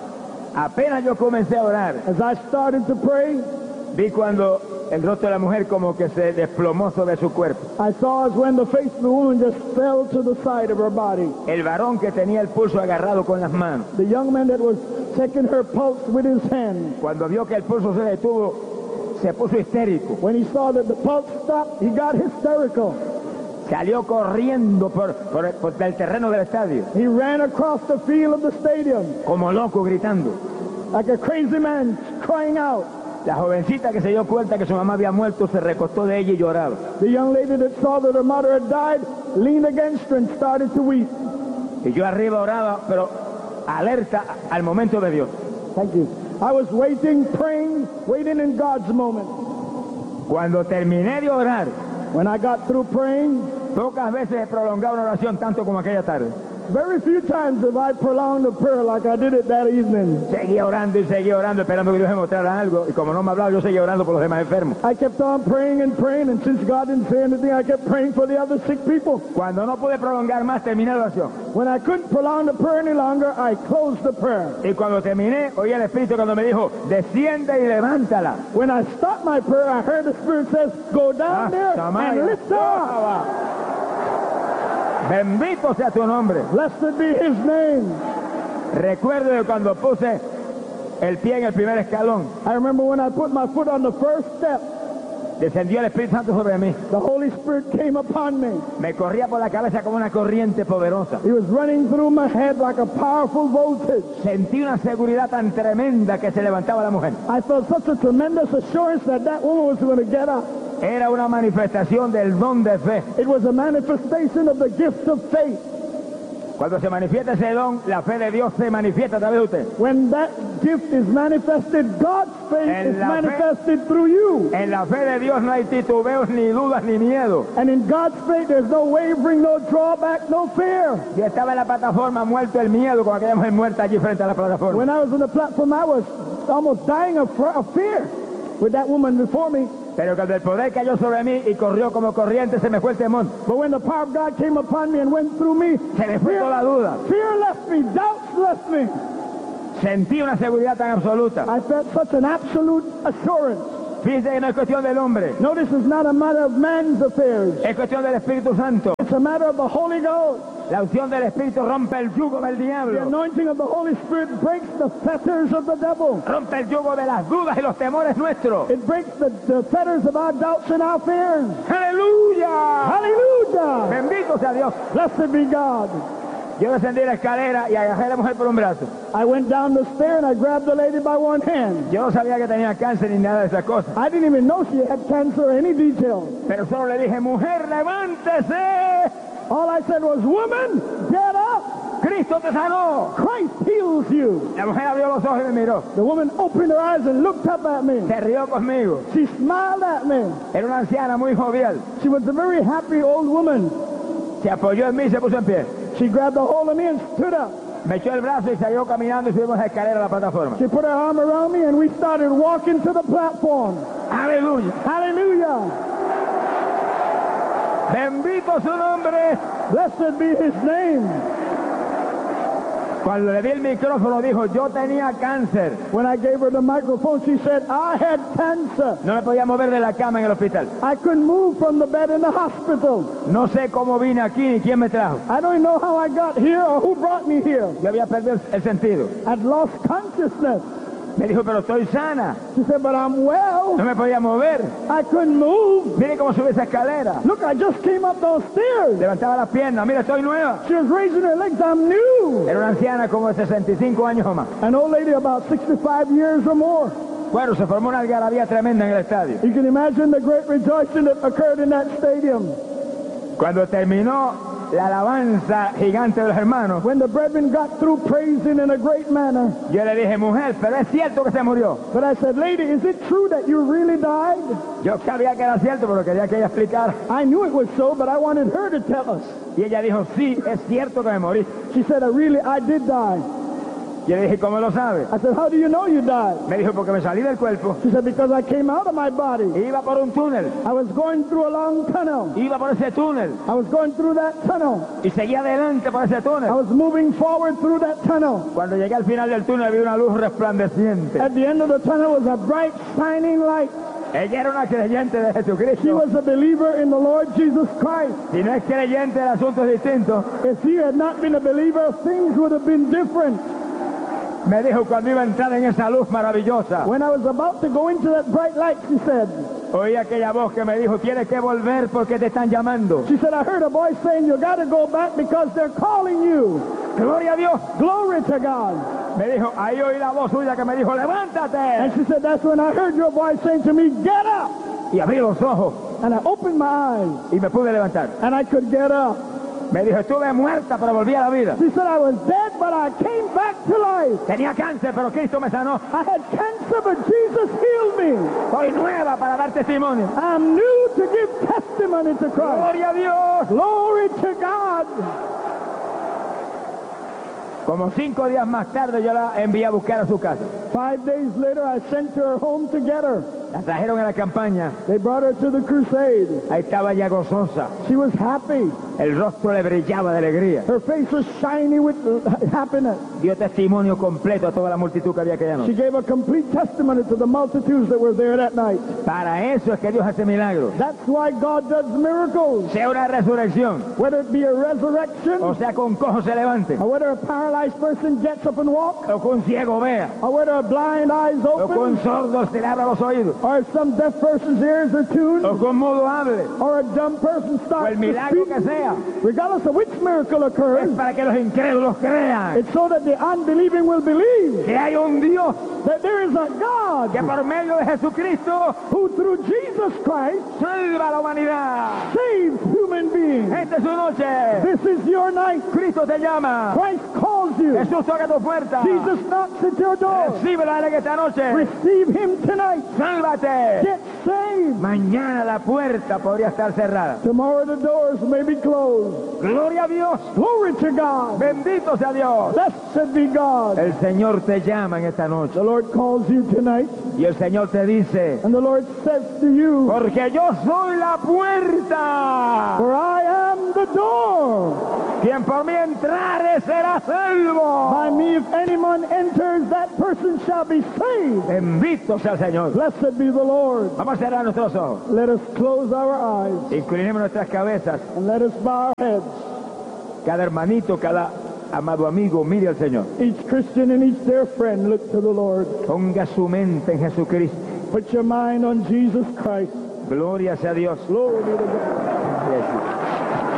Apenas yo comencé a orar, As I started to pray, vi cuando el rostro de la mujer como que se desplomó sobre su cuerpo. I saw as when the face of the woman just fell to the side of her body. El varón que tenía el pulso agarrado con las manos, The young man that was checking her pulse with his hand. cuando vio que el pulso se detuvo, se puso histérico. When he saw that the pulse stopped, he got hysterical. Salió corriendo por, por, por el terreno del estadio, He ran across the field of the stadium como loco, gritando. like a crazy man crying out. La jovencita que se dio cuenta que su mamá había muerto se recostó de ella y lloraba. The young lady that saw that her mother had died leaned against her and started to weep. Y yo arriba oraba, pero alerta al momento de Dios. Thank you. I was waiting, praying, waiting in God's moment. Cuando terminé de orar, When I got through praying, pocas veces he prolongado una oración tanto como aquella tarde. very few times have I prolonged a prayer like I did it that evening. Seguía orando y seguía orando, esperando que Dios me mostrara algo. Y como no me hablaba, yo seguía orando por los demás enfermos. I kept on praying and praying, and since God didn't say anything, I kept praying for the other sick people. Cuando no pude prolongar más, terminé la oración. When I couldn't prolong the prayer any longer, I closed the prayer. Y cuando terminé, oí el Espíritu cuando me dijo, desciende y levántala. When I stopped my prayer, I heard the Spirit says, go down Ah, there Samaya. and lift her up. Bendito sea tu nombre. Blessed be His name. Recuerdo de cuando puse el pie en el primer escalón, I remember when I put my foot on the first step, descendió el Espíritu Santo sobre mí. the Holy Spirit came upon me. Me corría por la cabeza como una corriente poderosa. He was running through my head like a powerful voltage. Sentí una seguridad tan tremenda que se levantaba la mujer. I felt such a tremendous assurance that that woman was going to get up. Era una manifestación del don de fe. It was a manifestation of the gift of faith. Cuando se manifiesta ese don, la fe de Dios se manifiesta a través de usted. When that gift is manifested, God's faith En is la fe- manifested through you. En la fe de Dios no hay titubeos, ni dudas, ni miedo. And in God's faith, there's no wavering, no drawback, no fear. Yo estaba en la plataforma muerto el miedo con aquella mujer muerta allí frente a la plataforma. When I was on the platform, I was almost dying of, fr- of fear with that woman before me. Pero cuando el poder cayó sobre mí y corrió como corriente, se me fue el temor. But when the power of God came upon me and went through me, Se me fue toda la duda. fear left me, doubts left me. Sentí una seguridad tan absoluta. I felt such an absolute assurance. Fíjese que no es cuestión del hombre, Notice it's not a matter of man's affairs. es cuestión del Espíritu Santo. It's a matter of the Holy Ghost. La unción del Espíritu rompe el yugo del The diablo. anointing of the Holy Spirit breaks the fetters of the devil. Rompe el yugo de las dudas y los temores nuestros. It breaks the, the fetters of our doubts and our fears. ¡Aleluya! Hallelujah! Bendito sea Dios. Blessed be God. Yo descendí la escalera y agarré a la mujer por un brazo. I went down the stair and I grabbed the lady by one hand. Yo no sabía que tenía cáncer ni nada de esas cosas. I didn't even know she had cancer or any details. Pero solo le dije, mujer, levántese. All I said was, woman, get up. Cristo te sanó. Christ heals you. La mujer abrió los ojos y me miró. The woman opened her eyes and looked up at me. Se rió conmigo. She smiled at me. Era una anciana muy jovial. She was a very happy old woman. Se apoyó en mí y se puso en pie. She grabbed a hold of me and stood up. Me echó el brazo y salió caminando y subimos la escalera a la plataforma. She put her arm around me and we started walking to the platform. Aleluya. Hallelujah. Bendito su nombre. Blessed be his name. Cuando le di el micrófono dijo, yo tenía cáncer. When I gave her the microphone, she said, I had cancer. No me podía mover de la cama en el hospital. I couldn't move from the bed in the hospital. No sé cómo vine aquí ni quién me trajo. I don't even know how I got here or who brought me here. Yo había perdido el sentido. I'd lost consciousness. Me dijo, pero estoy sana. She said, but I'm well. No me podía mover. I couldn't move. Mire cómo subí esa escalera. Look, I just came up those stairs. Levantaba las piernas. Mira, estoy nueva. She was raising her legs. I'm new. Era una anciana como de sesenta y cinco años o más. An old lady about sixty-five years or more. Bueno, se formó una algarabía tremenda en el estadio. You can imagine the great rejoicing that occurred in that stadium. Cuando terminó la alabanza gigante de los hermanos, When the brethren got through praising in a great manner. yo le dije, mujer, pero es cierto que se murió. But I said, lady, is it true that you really died? Yo sabía que era cierto, pero quería que ella explicara. I knew it was so, but I wanted her to tell us. Y ella dijo, sí, es cierto que me morí. She said, I really, I did die. Y le dije, ¿cómo lo sabe? I said, how do you know you died? Me dijo, porque me salí del cuerpo. She said, because I came out of my body. Iba por un túnel. I was going through a long tunnel. Iba por ese túnel. I was going through that tunnel. Y seguía adelante por ese I túnel. was moving forward through that tunnel. Cuando llegué al final del túnel vi una luz resplandeciente. At the end of the tunnel was a bright, shining light. Ella era una creyente de She Jesucristo. was a believer in the Lord Jesus Christ. Si no es creyente, el asunto es distinto. If she had not been a believer, things would have been different. Me dijo cuando iba a entrar en esa luz maravillosa. When I was about to go into that bright light, she said, Oí aquella voz que me dijo, tienes que volver porque te están llamando. she said, I heard a voice saying, you got to go back because they're calling you. Gloria a Dios. Glory to God. Me dijo, ahí oí la voz suya que me dijo, And levántate. she said, that's when I heard your voice saying to me, get up. Y abrí los ojos And I opened my eyes y me pude levantar. and I could get up. Me dijo, estuve muerta, pero volví a la vida. She said, I was dead, but I came back to life. Tenía cáncer, pero Cristo me sanó. I had cancer, but Jesus healed me. Soy nueva para dar testimonio. I'm new to give testimony to Christ. Gloria a Dios. Glory to God. Como cinco días más tarde yo la envié a buscar a su casa. Five days later, I sent her home to get her. La trajeron a la campaña. They brought her to the crusade. Ahí estaba ya gozosa. She was happy. El rostro le brillaba de alegría. Her face was shiny with happiness. Dio testimonio completo a toda la multitud que había aquella She noche. gave a complete testimony to the multitudes that were there that night. Para eso es que Dios hace milagros. That's why God does miracles. Sea una resurrección, Whether it be a resurrection, o sea que un cojo se levante, or whether a paralyzed person gets up and walks, o que un ciego vea, or whether a blind eye is o que open, un sordo se le abra los oídos, or if some deaf person's ears are tuned, o que un mudo hable, or a dumb person o starts el to milagro speak, que sea, regardless of which miracle occurs, es para que los incrédulos crean it's so that the unbelieving will believe que hay un Dios that there is a God que por medio de Jesucristo who through Jesus Christ salva a la humanidad. saves human beings. Esta es su noche. This is your night. Cristo te llama. Christ calls you. Jesús toca tu puerta. Jesus knocks at your door. Recíbelo en esta noche. Receive him tonight. Sálvate. Get saved. Mañana la puerta podría estar cerrada. Tomorrow the doors may be closed. Gloria a Dios. Glory to God. Bendito sea Dios. Blessed be God. El Señor te llama en esta noche. The Lord calls you tonight, Y el Señor te dice, and the Lord says to you, porque yo soy la puerta. for I am the door. Quien por mí entrare será salvo. By me, if anyone enters, that person shall be saved. Bendito sea el Señor. Blessed be the Lord. Vamos a cerrar nuestros ojos. Let us close our eyes Inclinemos nuestras cabezas. and let us bow our heads. Cada hermanito, cada amado amigo, mire al Señor. Each Christian and each dear friend, look to the Lord. Ponga su mente en Jesucristo. Put your mind on Jesus Christ. Gloria sea a Dios. Glory be to God.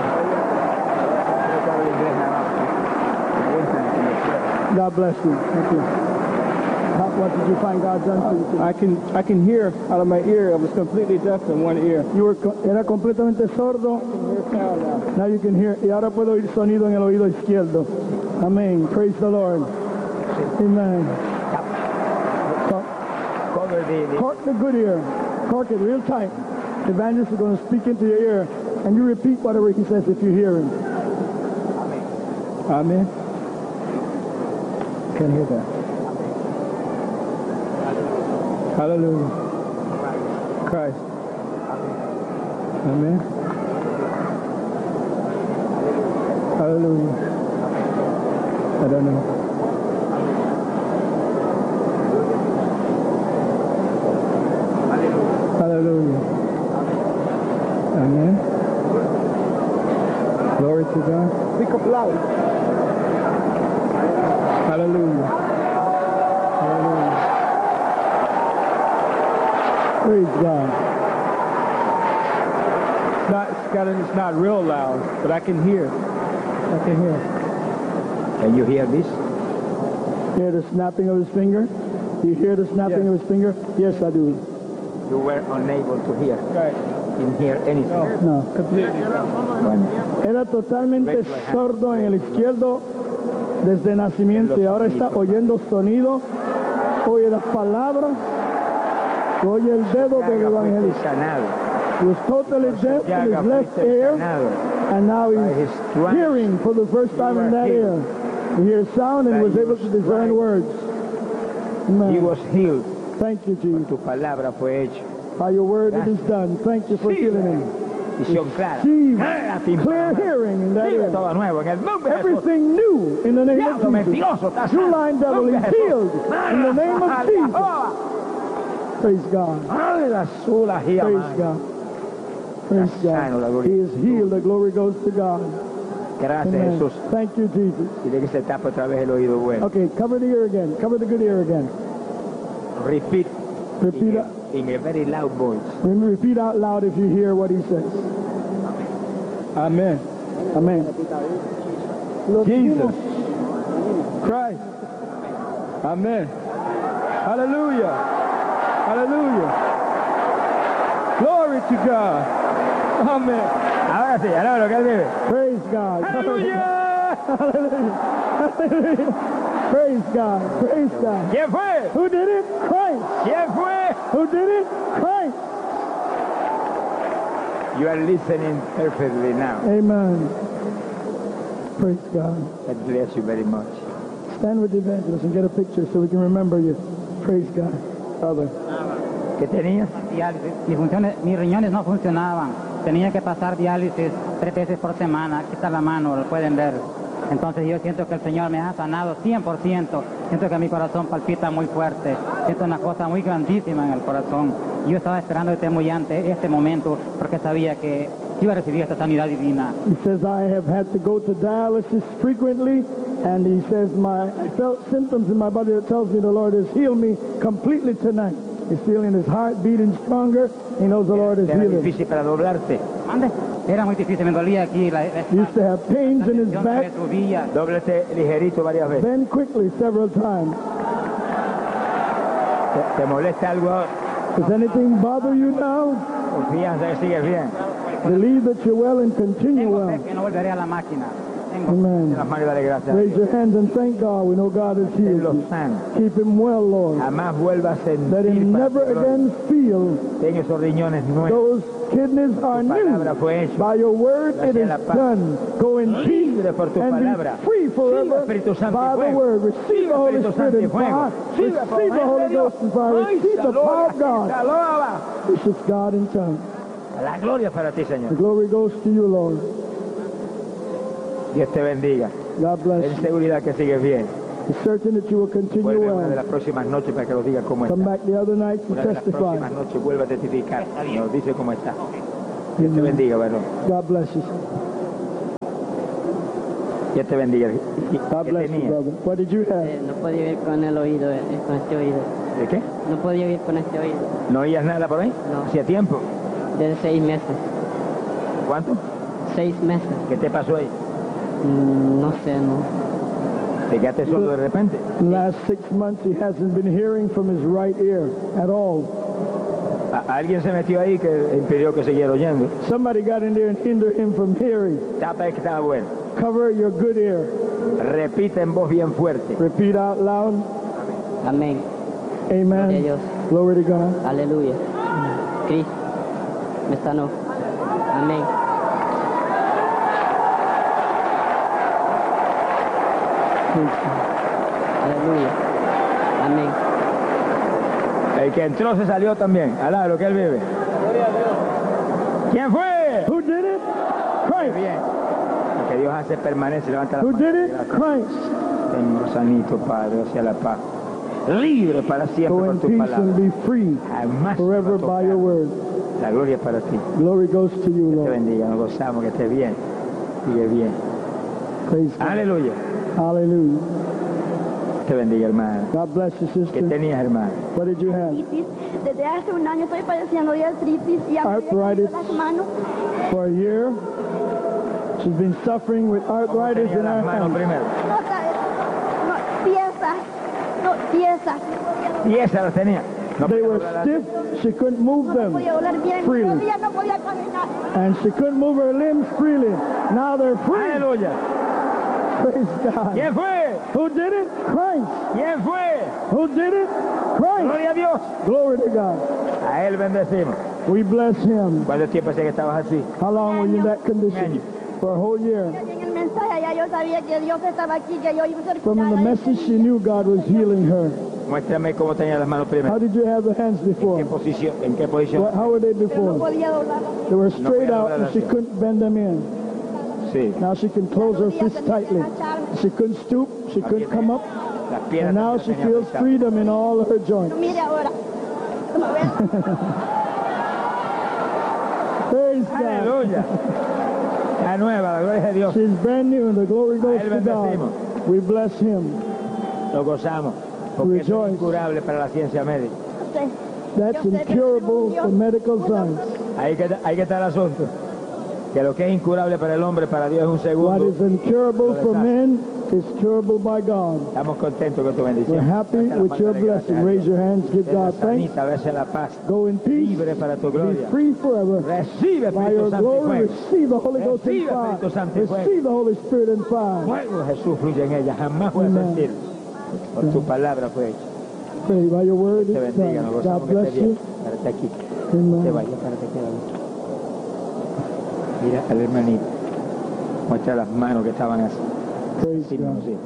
God bless you. Thank you. How, what did you find God done for you today? I can I can hear out of my ear. I was completely deaf in one ear. You were co- era completamente sordo. Now you can hear. Y ahora puedo oír sonido en el oído izquierdo. Amén. Praise the Lord. Amen. So, Cover the- the- cork the good ear. Cork it real tight. The evangelist is going to speak into your ear, and you repeat whatever he says if you hear him. Amen. Can't hear that. Hallelujah. Christ. Amen. Hallelujah. I don't know. Hallelujah. Amen. Glory to God. Speak up loud. Hallelujah. Hallelujah. Praise God. It's not, it's, got, it's not real loud, but I can hear. I can hear. Can you hear this? Hear the snapping of his finger? Do you hear the snapping Yes. of his finger? Yes, I do. You were unable to hear. Right. Didn't hear anything. No. Completely. Era totalmente sordo en el izquierdo desde nacimiento y ahora está oyendo sonido, oye las palabras, oye el dedo del Fuiste evangelista. sanado. He was totally deaf in Llaga, his left fuiste ear, sanado. and now By his he's stripes hearing for the first time in that ear. He hears sound and By was able your to discern stripes. words. He Amen. was healed. Thank you, Jesus. Tu palabra fue hecho. By your word it is done. Thank you for Sí. healing him. Visión clara. See, Clara, tímpano. clear hearing in that Vive ear. todo nuevo en el nombre de Jesús. Everything new in the name Diablo of Jesus. mentiroso, estás You lying devil Nombre is de Jesús. healed in the name of Jesus. Oh, Praise God. ay, la sola gira, Praise man. God. Praise Sano, la God. gloria. He is healed. The glory goes to God. Gracias, Amen. Jesús. Thank you, Jesus. Dile que se tapa otra vez el oído bueno. Okay, cover the ear again. Cover the good ear again. Repeat Repeat, in out- a, in a very loud voice. repeat out loud if you hear what he says. Amen. Amen. Jesus. Christ. Amen. Hallelujah. Hallelujah. Glory to God. Amen. Ahora sí, ahora lo que él dice. Praise God. ¡Aleluya! Hallelujah. Hallelujah. Praise God. Praise God. ¿Quién fue? Who did it? Christ. ¿Quién fue? Who did it? Christ. You are listening perfectly now. Amen. Praise God. God bless you very much. Stand with the evangelist and get a picture so we can remember you. Praise God. Father. ¿Qué tenías? diálisis. Mis, funciones, mis riñones no funcionaban. Tenía que pasar diálisis tres veces por semana. Aquí está la mano, lo pueden ver. Entonces yo siento que el Señor me ha sanado cien por ciento. Siento que mi corazón palpita muy fuerte. Siento una cosa muy grandísima en el corazón. Yo estaba esperando este, muy antes, este momento porque sabía que iba a recibir esta sanidad divina. He says, I have had to go to dialysis frequently, and he says, my I felt symptoms in my body that tells me the Lord has healed me completely tonight. He's feeling his heart beating stronger. He knows the Lord is Era healing. difícil para doblarte. Mande. Era muy difícil, me dolía aquí la, la He used to have pains in his tensión back. se me subía. Dóblete ligerito varias veces. Bend quickly several times. ¿Te, te molesta algo ahora? Does anything bother you now? Confianza que sigues bien. Believe that you're well and continue Tengo fe well. que no volveré a la máquina. Tengo Amen. Las manos y dale gracias. Raise your hands and thank God. We know God has Él healed lo you. sana. Keep him well, Lord. Jamás vuelva a Let sentir him para never tu gloria. again feel Ten esos riñones nuevos. those kidneys are Tu palabra new. fue hecha. By your word it is Gracias a la paz. done. Go in peace Libre por tu and palabra. be free Recibe, forever Espíritu Santo, y by the fuego. word. Receive the Holy Espíritu Spirit Santo, y and fuego. fire. Recibe por Receive the medio Holy de Dios. Ghost and fire. Ay, Receive the salud, power of God. alaba. This is God in tongues. La gloria para ti, The Señor. glory goes to you, Lord. Dios te bendiga. God bless Ten you. seguridad que sigues bien. It's certain that you will continue Vuelve una de well. las próximas noches para que nos diga cómo Come está. back the other night to Una de las testify. próximas noches vuelve a testificar. Nos dice cómo está. Dios te bendiga, varón. God bless you. Dios te bendiga. ¿Qué God bless you, tenía? brother. What did you have? Eh, no podía oír con el oído, eh, con este oído. ¿De qué? No podía oír con este oído. ¿No oías nada por ahí? No. Hacía tiempo. Desde seis meses. ¿Cuánto? Seis meses. ¿Qué te pasó ahí? Mm, no sé, no. ¿Te quedaste sordo de repente? The last six months he hasn't been hearing from his right ear at all. A- alguien se metió ahí que impidió que siguiera oyendo. Somebody got in there and hindered him from hearing. Tapa es que estaba bueno. Cover your good ear. Repite en voz bien fuerte. Repeat out loud. Amén. Gloria a Amen. Dios. Glory to God. Aleluya. Cristo me sanó. Amén. Praise God. Aleluya. Amén. El que entró se salió también. Alá, lo que él vive. ¿Quién fue? Who did it? Christ. Bien. Lo que Dios hace permanece. Levanta la Who mano. did it? Christ. Tengo sanito, Padre, hacia la paz. Libre para siempre Go por in tu peace palabra. and be free Jamás forever te va a by your tocar. word. La gloria es para ti. Glory goes to you, Te Lord. bendiga, nos gozamos, que estés bien. Sigue bien. Praise God. Aleluya. Hallelujah. Te bendiga, hermano. God bless you, ¿Qué sister. tenías, hermano? What did you have? artritis. Desde hace un año estoy padeciendo de artritis y a mí me Arthritis. las manos. For a year, she's been suffering with arthritis Tenía in her las manos hands. primero. No, sabes, no, piezas, no, piezas. Y esa las tenía. No They podía were doblar así. stiff. She couldn't move No them podía hablar bien, freely. todavía no podía caminar. And she couldn't move her limbs freely. Now they're free. Aleluya. Praise God. ¿Quién fue? Who did it? Christ. ¿Quién fue? Who did it? Christ. Gloria a Dios. Glory to God. A él bendecimos. We bless him. ¿Cuánto tiempo hace que estabas así? How long were you in that Un condition? año. For a whole year. En el mensaje ya yo sabía que Dios estaba aquí, que yo iba a ser From the curada. message, she knew God was healing her. Muéstrame cómo tenía las manos How primero. did you have the hands ¿En before? qué posición? ¿En qué posición? What, how were they Pero no before? podía doblar. They were straight podía out and she doblarlas. couldn't bend them in. Sí. Now she can close her fists tightly. She couldn't stoop, she couldn't come up, Las piernas and now también she las tenía feels pesadas. freedom in all of her joints. Mire ahora. ¿No ves? Praise God. Aleluya. La nueva, la gloria de Dios. She's brand new and the glory goes A él to bendecimos. God. We bless him. Lo gozamos. Porque eso Rejoice. es incurable para la ciencia médica. No sé. That's incurable for medical science. Ahí que, ahí que está el asunto. Que lo que es incurable para el hombre, para Dios es un What segundo. is incurable for men is curable by God. Estamos contentos con tu We're bendición. happy Date la with mano your de gracias blessing. a Raise Dios. your hands, give Sé la God thanks. sanita, verse la paz. Go in peace. Libre para tu Be gloria. free forever. Recibe By Espíritu your Santo y glory, fuego. receive the Holy Ghost and Recibe fire. Espíritu Santo y fuego. Receive the Holy Spirit and fire. Fuego Jesús fluye en ella. Jamás voy a Amen. sentir. Por tu palabra fue hecho. Pray by your word Te it's bendiga. Nos done. gozamos God que bless estés bien. you. Párate aquí. Te Amen. vaya, párate aquí a la luz. Mira al hermanito. Muestra las manos que estaban así. Praise Sí, God. sí.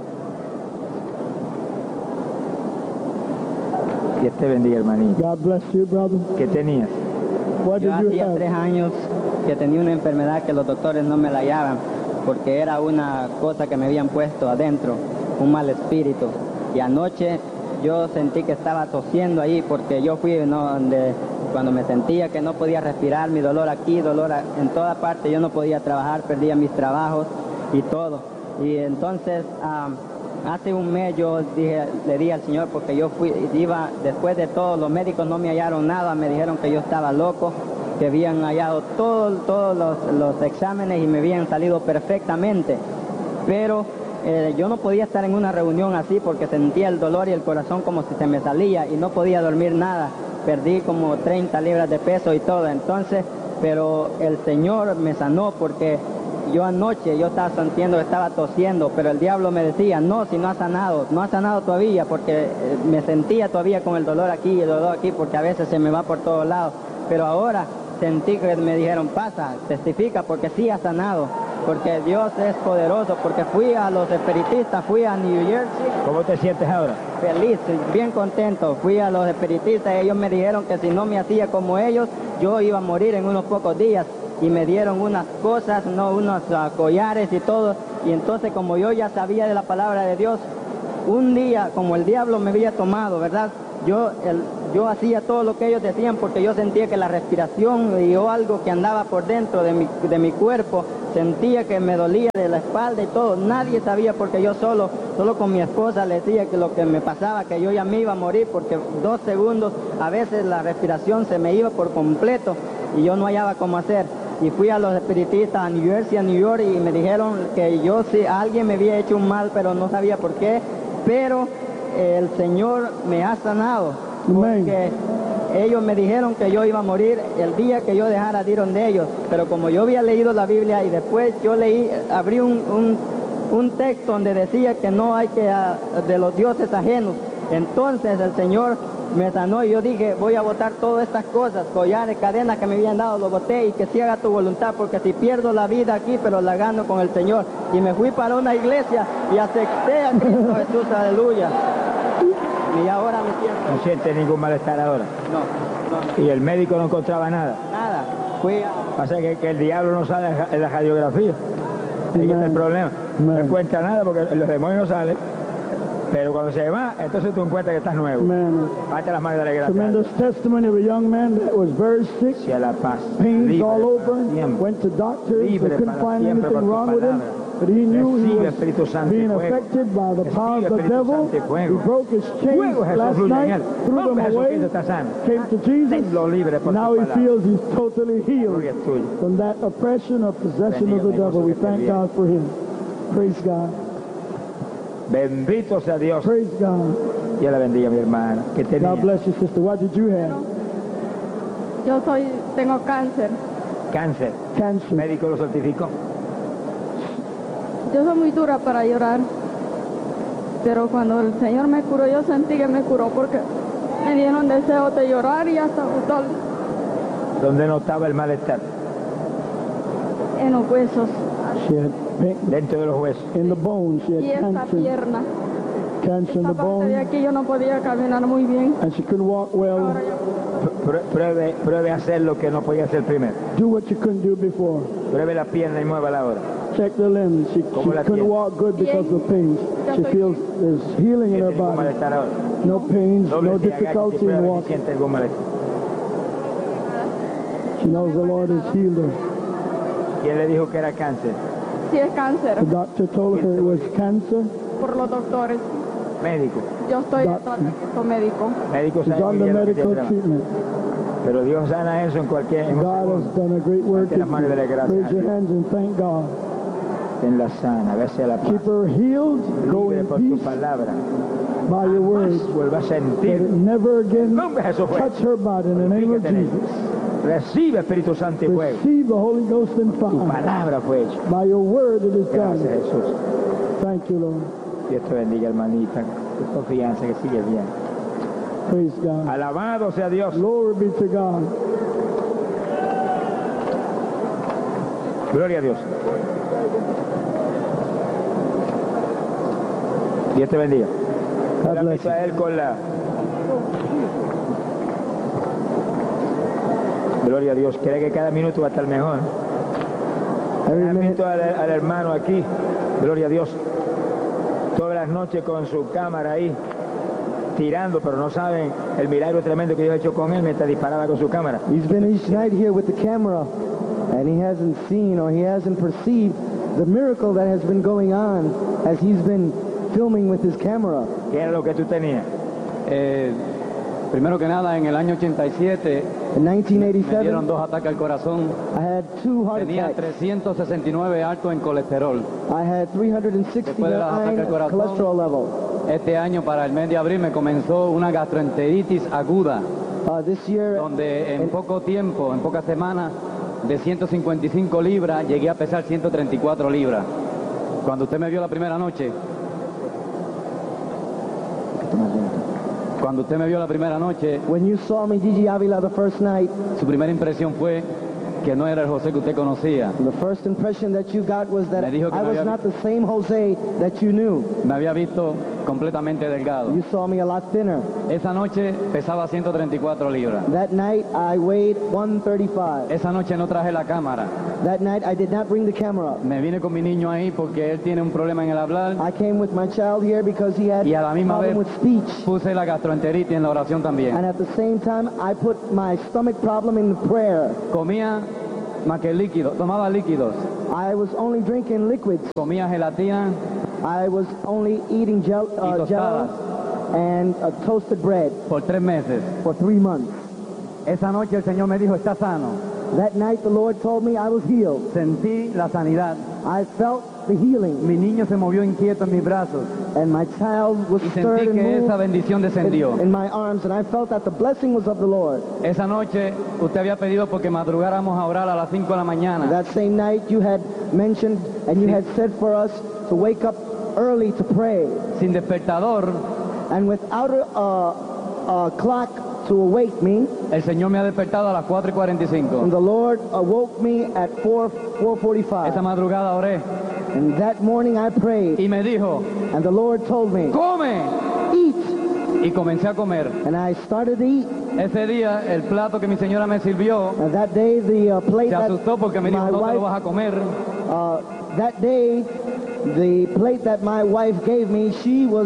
Dios te bendiga, hermanito. God bless you, brother. ¿Qué tenías? What Yo did you hacía tres have? años que tenía una enfermedad que los doctores no me la hallaban porque era una cosa que me habían puesto adentro, un mal espíritu. Y anoche yo sentí que estaba tosiendo ahí porque yo fui ¿no? donde cuando me sentía que no podía respirar, mi dolor aquí, dolor a- en toda parte, yo no podía trabajar, perdía mis trabajos y todo. Y entonces ah, hace un mes yo dije, le dije al Señor, porque yo fui, iba, después de todo, los médicos no me hallaron nada, me dijeron que yo estaba loco, que habían hallado todos todos los, los exámenes y me habían salido perfectamente, pero eh, yo no podía estar en una reunión así porque sentía el dolor y el corazón como si se me salía y no podía dormir nada, perdí como treinta libras de peso y todo, entonces, pero el Señor me sanó porque yo anoche, yo estaba sintiendo que estaba tosiendo, pero el diablo me decía, no, si no ha sanado, no ha sanado todavía, porque me sentía todavía con el dolor aquí y el dolor aquí, porque a veces se me va por todos lados, pero ahora sentí que me dijeron, pasa, testifica, porque sí ha sanado, porque Dios es poderoso, porque fui a los espiritistas, fui a New Jersey. ¿Cómo te sientes ahora? Feliz, bien contento, fui a los espiritistas, ellos me dijeron que si no me hacía como ellos, yo iba a morir en unos pocos días, y me dieron unas cosas, no unos uh, collares y todo, y entonces como yo ya sabía de la palabra de Dios, un día, como el diablo me había tomado, ¿verdad? Yo, el, yo hacía todo lo que ellos decían porque yo sentía que la respiración y o algo que andaba por dentro de mi, de mi cuerpo, sentía que me dolía de la espalda y todo, nadie sabía porque yo solo, solo con mi esposa le decía que lo que me pasaba, que yo ya me iba a morir porque dos segundos, a veces la respiración se me iba por completo y yo no hallaba cómo hacer. Y fui a los espiritistas a New Jersey, a New York, y me dijeron que yo sí, alguien me había hecho un mal, pero no sabía por qué. Pero eh, el Señor me ha sanado, porque ellos me dijeron que yo iba a morir el día que yo dejara de ir donde ellos. Pero como yo había leído la Biblia y después yo leí, abrí un, un, un texto donde decía que no hay que, uh, de los dioses ajenos. Entonces el Señor me sanó y yo dije, voy a botar todas estas cosas, collares, cadenas que me habían dado, lo boté y que si haga tu voluntad, porque si pierdo la vida aquí, pero la gano con el Señor. Y me fui para una iglesia y acepté a Cristo Jesús, aleluya. Y ahora me siento... ¿No sientes ningún malestar ahora? No, no. ¿Y el médico no encontraba nada? Nada. Fui a... Pasa que, que el diablo no sale en la radiografía. Ahí está el problema. No encuentra nada porque los demonios no salen. Pero cuando se va, entonces tú encuentras que estás nuevo. Amen. Date las manos de la gracia. Tremendous testimony of a young man that was very sick, Sea la paz. pains Libre all over, para siempre. went to doctors, they Libre couldn't para find siempre por anything tu wrong with him, palabra. but he knew he Recibe, was Espíritu Santo, being fuego. affected by the power of the Recibe, devil. Espíritu Santo, He fuego. broke his chains Fuego, Jesús, last fluye en night, él. threw Nombre them de away, Jesucristo está sano. came to Jesus. Tenlo libre por Now tu he palabra. feels he's totally healed Gloria es tuya. from that oppression or possession of the Bendiga, devil. We hermoso, que thank te God for him. Praise God. Bendito sea Dios. Praise God. Dios la bendiga, mi hermana. ¿Qué tenía? God bless you, sister. What did you have? Yo soy, tengo cáncer. Cáncer. El Cancer. médico lo certificó. Yo soy muy dura para llorar. Pero cuando el Señor me curó, yo sentí que me curó porque me dieron deseos de llorar y hasta gustar ¿Dónde notaba el malestar? en los huesos. She had pain Dentro de los huesos. in the bones. She Y had esta cancer. pierna. Cancer in Esta the parte de bone. aquí yo no podía caminar muy bien. And she couldn't walk well. Ahora yo Prue- Pruebe, pruebe a hacer lo que no podía hacer primero. Do what you couldn't do before. Pruebe la pierna y muévala ahora. Check the limbs. She, she ¿Cómo la couldn't tiene? walk good because of pain. She feels there's healing in her ¿Siente ningún body. malestar ahora? No pains, Doble no si agacha y difficulty in prueba si walking. siente algún malestar. She knows the Lord has healed her. ¿Quién le dijo que era cáncer? sí es cáncer The doctor told her it was cancer. por los doctores. Médico. Yo estoy en Doc- tratamiento médico. Médico She's sabe muy under bien lo que medical tiene. treatment. Pero Dios sana eso en cualquier en un God has segundo. done a great work. Ante las manos de la gracia. Raise your hands and thank God. En la sana, gracias a la paz. Keep her healed. Go Libre in por tu peace palabra. by your word. Vuelva a That sentir. it never again Nombre de Jesús fue. touch her body in the name of Fíjate en ello. Jesus. Recibe Espíritu Santo y fuego. Receive the Holy Ghost and Tu fire. palabra fue hecha. By your word it is Gracias, done. Jesús. Thank you, Lord. Dios te bendiga, hermanita. Tu confianza que sigue bien. Praise God. Alabado sea Dios. Glory be to God. Gloria a Dios. Dios te bendiga. God Dame bless you. a él con la... Gloria a Dios. Cree que cada minuto va a estar mejor. Every He minute, visto al, al hermano aquí. Gloria a Dios. Todas las noches con su cámara ahí. Tirando, pero no saben el milagro tremendo que Dios ha hecho con él mientras disparaba con su cámara. He's been each night here with the camera, and he hasn't seen or he hasn't perceived the miracle that has been going on as he's been filming with his camera. ¿Qué era lo que tú tenías? Eh, primero que nada, en el año ochenta y siete In nineteen me dieron eighty-seven, dos ataques al corazón. I had two heart Tenía attacks. trescientos sesenta y nueve alto en colesterol. I had three hundred Después de los ataques al sixty-nine corazón, cholesterol level. Este año, para el mes de abril, me comenzó una gastroenteritis aguda, Uh, this year, donde en in- poco tiempo, en pocas semanas, de ciento cincuenta y cinco libras, llegué a pesar ciento treinta y cuatro libras. Cuando usted me vio la primera noche, cuando usted me vio la primera noche, when you saw me, Gigi Avila, the first night, su primera impresión fue que no era el José que usted conocía. the first impression that you got was that Me dijo que I me was había- not the same Jose that you knew. Me había visto completamente delgado. You saw me a lot thinner. Esa noche pesaba ciento treinta y cuatro libras. That night, I weighed one thirty-five. Esa noche no traje la cámara. That night, I did not bring the camera. Me vine con mi niño ahí porque él tiene un problema en el hablar. I came with my child here because he had Y a la misma problem vez with speech. puse la gastroenteritis en la oración también. And at the same time, I put my stomach problem in the prayer. Comía más que líquido, tomaba líquidos. I was only drinking liquids. Comía gelatina I was only eating gel, y uh, tostadas jello and uh, toasted bread por tres meses. for three months. Esa noche el Señor me dijo, está sano. That night, the Lord told me I was healed. Sentí la sanidad. I felt the healing, Mi niño se movió inquieto en mis brazos and my child was y stirred sentí and que esa moved bendición descendió. in, in my arms, and I felt that the blessing was of the Lord. Esa noche usted había pedido porque madrugáramos a orar a las cinco de la mañana. That same night, you had mentioned and you Sí. had said for us to wake up early to pray, Sin despertador, and without a, a, a clock to awake me, el Señor me ha despertado a las cuatro y cuarenta y cinco. and the Lord awoke me at four four forty-five. Esa madrugada oré And that morning I prayed, y me dijo, and the Lord told me, ¡come! eat. Y comencé a comer. And I started to eat. Ese día, el plato que mi señora me sirvió And that day, the uh, plate se that asustó porque me dijo, my no te lo wife, vas a comer. uh, that day, the plate that my wife gave me, she was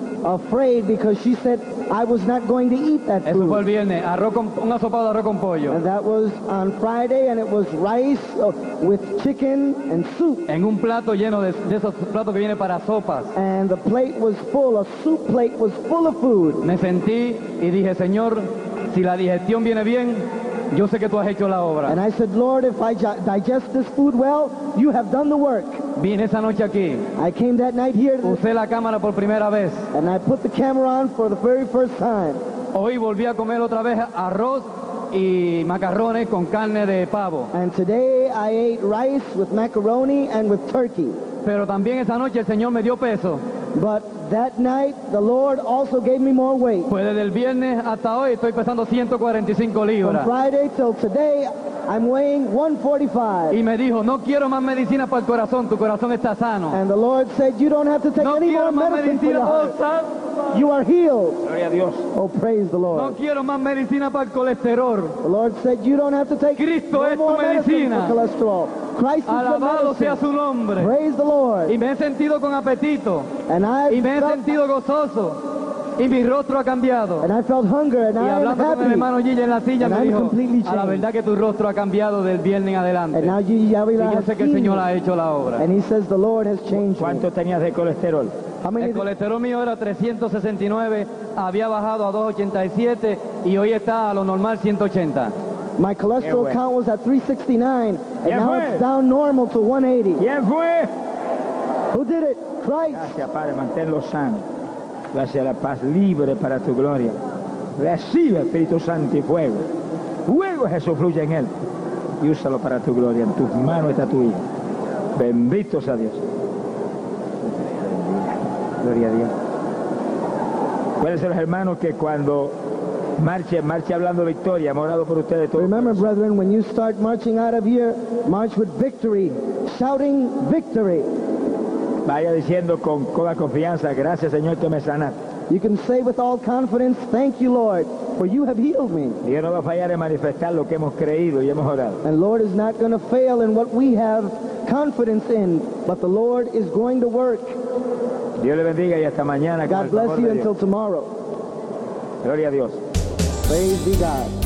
afraid because she said I was not going to eat that Eso fue el food. viernes, arroz con, un asopado de arroz con pollo. And that was on Friday, and it was rice uh, with chicken and soup. En un plato lleno de, de esos platos que viene para sopas. And the plate was full, a soup plate was full of food. Me sentí y dije, Señor, si la digestión viene bien, yo sé que tú has hecho la obra. And I said, Lord, if I gi- digest this food well, you have done the work. Vine esa noche aquí, I came that night here, usé la cámara por primera vez. and I put the camera on for the very first time. Hoy volví a comer otra vez arroz y macarrones con carne de pavo. And today I ate rice with macaroni and with turkey. Pero también esa noche el Señor me dio peso. But that night, the Lord also gave me more weight. Pues desde el viernes hasta hoy estoy pesando ciento cuarenta y cinco From libras. Friday till today, I'm weighing one forty-five. Y me dijo, no quiero más medicina para el corazón, tu corazón está sano. And the Lord said, you don't have to take No any more quiero más medicine for your medicina, oh, heart. santo. You are healed. Gloria a Dios. Oh, praise the No Lord. quiero más medicina para el colesterol. The Lord said, you don't have to take Cristo no es tu more medicine medicina. for cholesterol. Christ is the Alabado sea medicine. su nombre. Praise the Lord. Y me he sentido con apetito. And I Y me he felt, sentido gozoso. Y mi rostro ha cambiado. and I felt hunger, and Y I am hablando con el happy. hermano Gilla en la silla And me I'm dijo, completely a la changed. verdad que tu rostro ha cambiado del viernes en adelante. And now Gigi Y Avila yo has sé que el seen Señor me. ha hecho la obra. And he says the Lord has changed me. ¿Cuánto tenías de colesterol? How many El colesterol mío era trescientos sesenta y nueve, había bajado a doscientos ochenta y siete y hoy está a lo normal ciento ochenta. My cholesterol Qué bueno. count was at three sixty-nine, and ¿Quién now fue? it's down normal to one eighty. ¿Quién fue? Who did it? Christ. Gracias, Padre, manténlo sano. Gracias, la paz libre para tu gloria. Recibe, Espíritu Santo y fuego. Fuego, Jesús, fluye en él. Y úsalo para tu gloria. En tus manos está tu hijo. Bendito sea Dios. Gloria a Dios. Pueden ser los hermanos que cuando marche, marche hablando victoria. Hemos orado por ustedes todos. Remember, brethren, when you start marching out of here, march with victory, shouting victory. Vaya diciendo con toda confianza, gracias Señor que me sanaste. You can say with all confidence, thank you, Lord, for you have healed me. Y Dios no va a fallar en manifestar lo que hemos creído y hemos orado. And Lord is not going to fail in what we have confidence in, but the Lord is going to work. Dios le bendiga y hasta mañana. con el God bless favor you de Dios. until tomorrow. Gloria a Dios. Praise be God.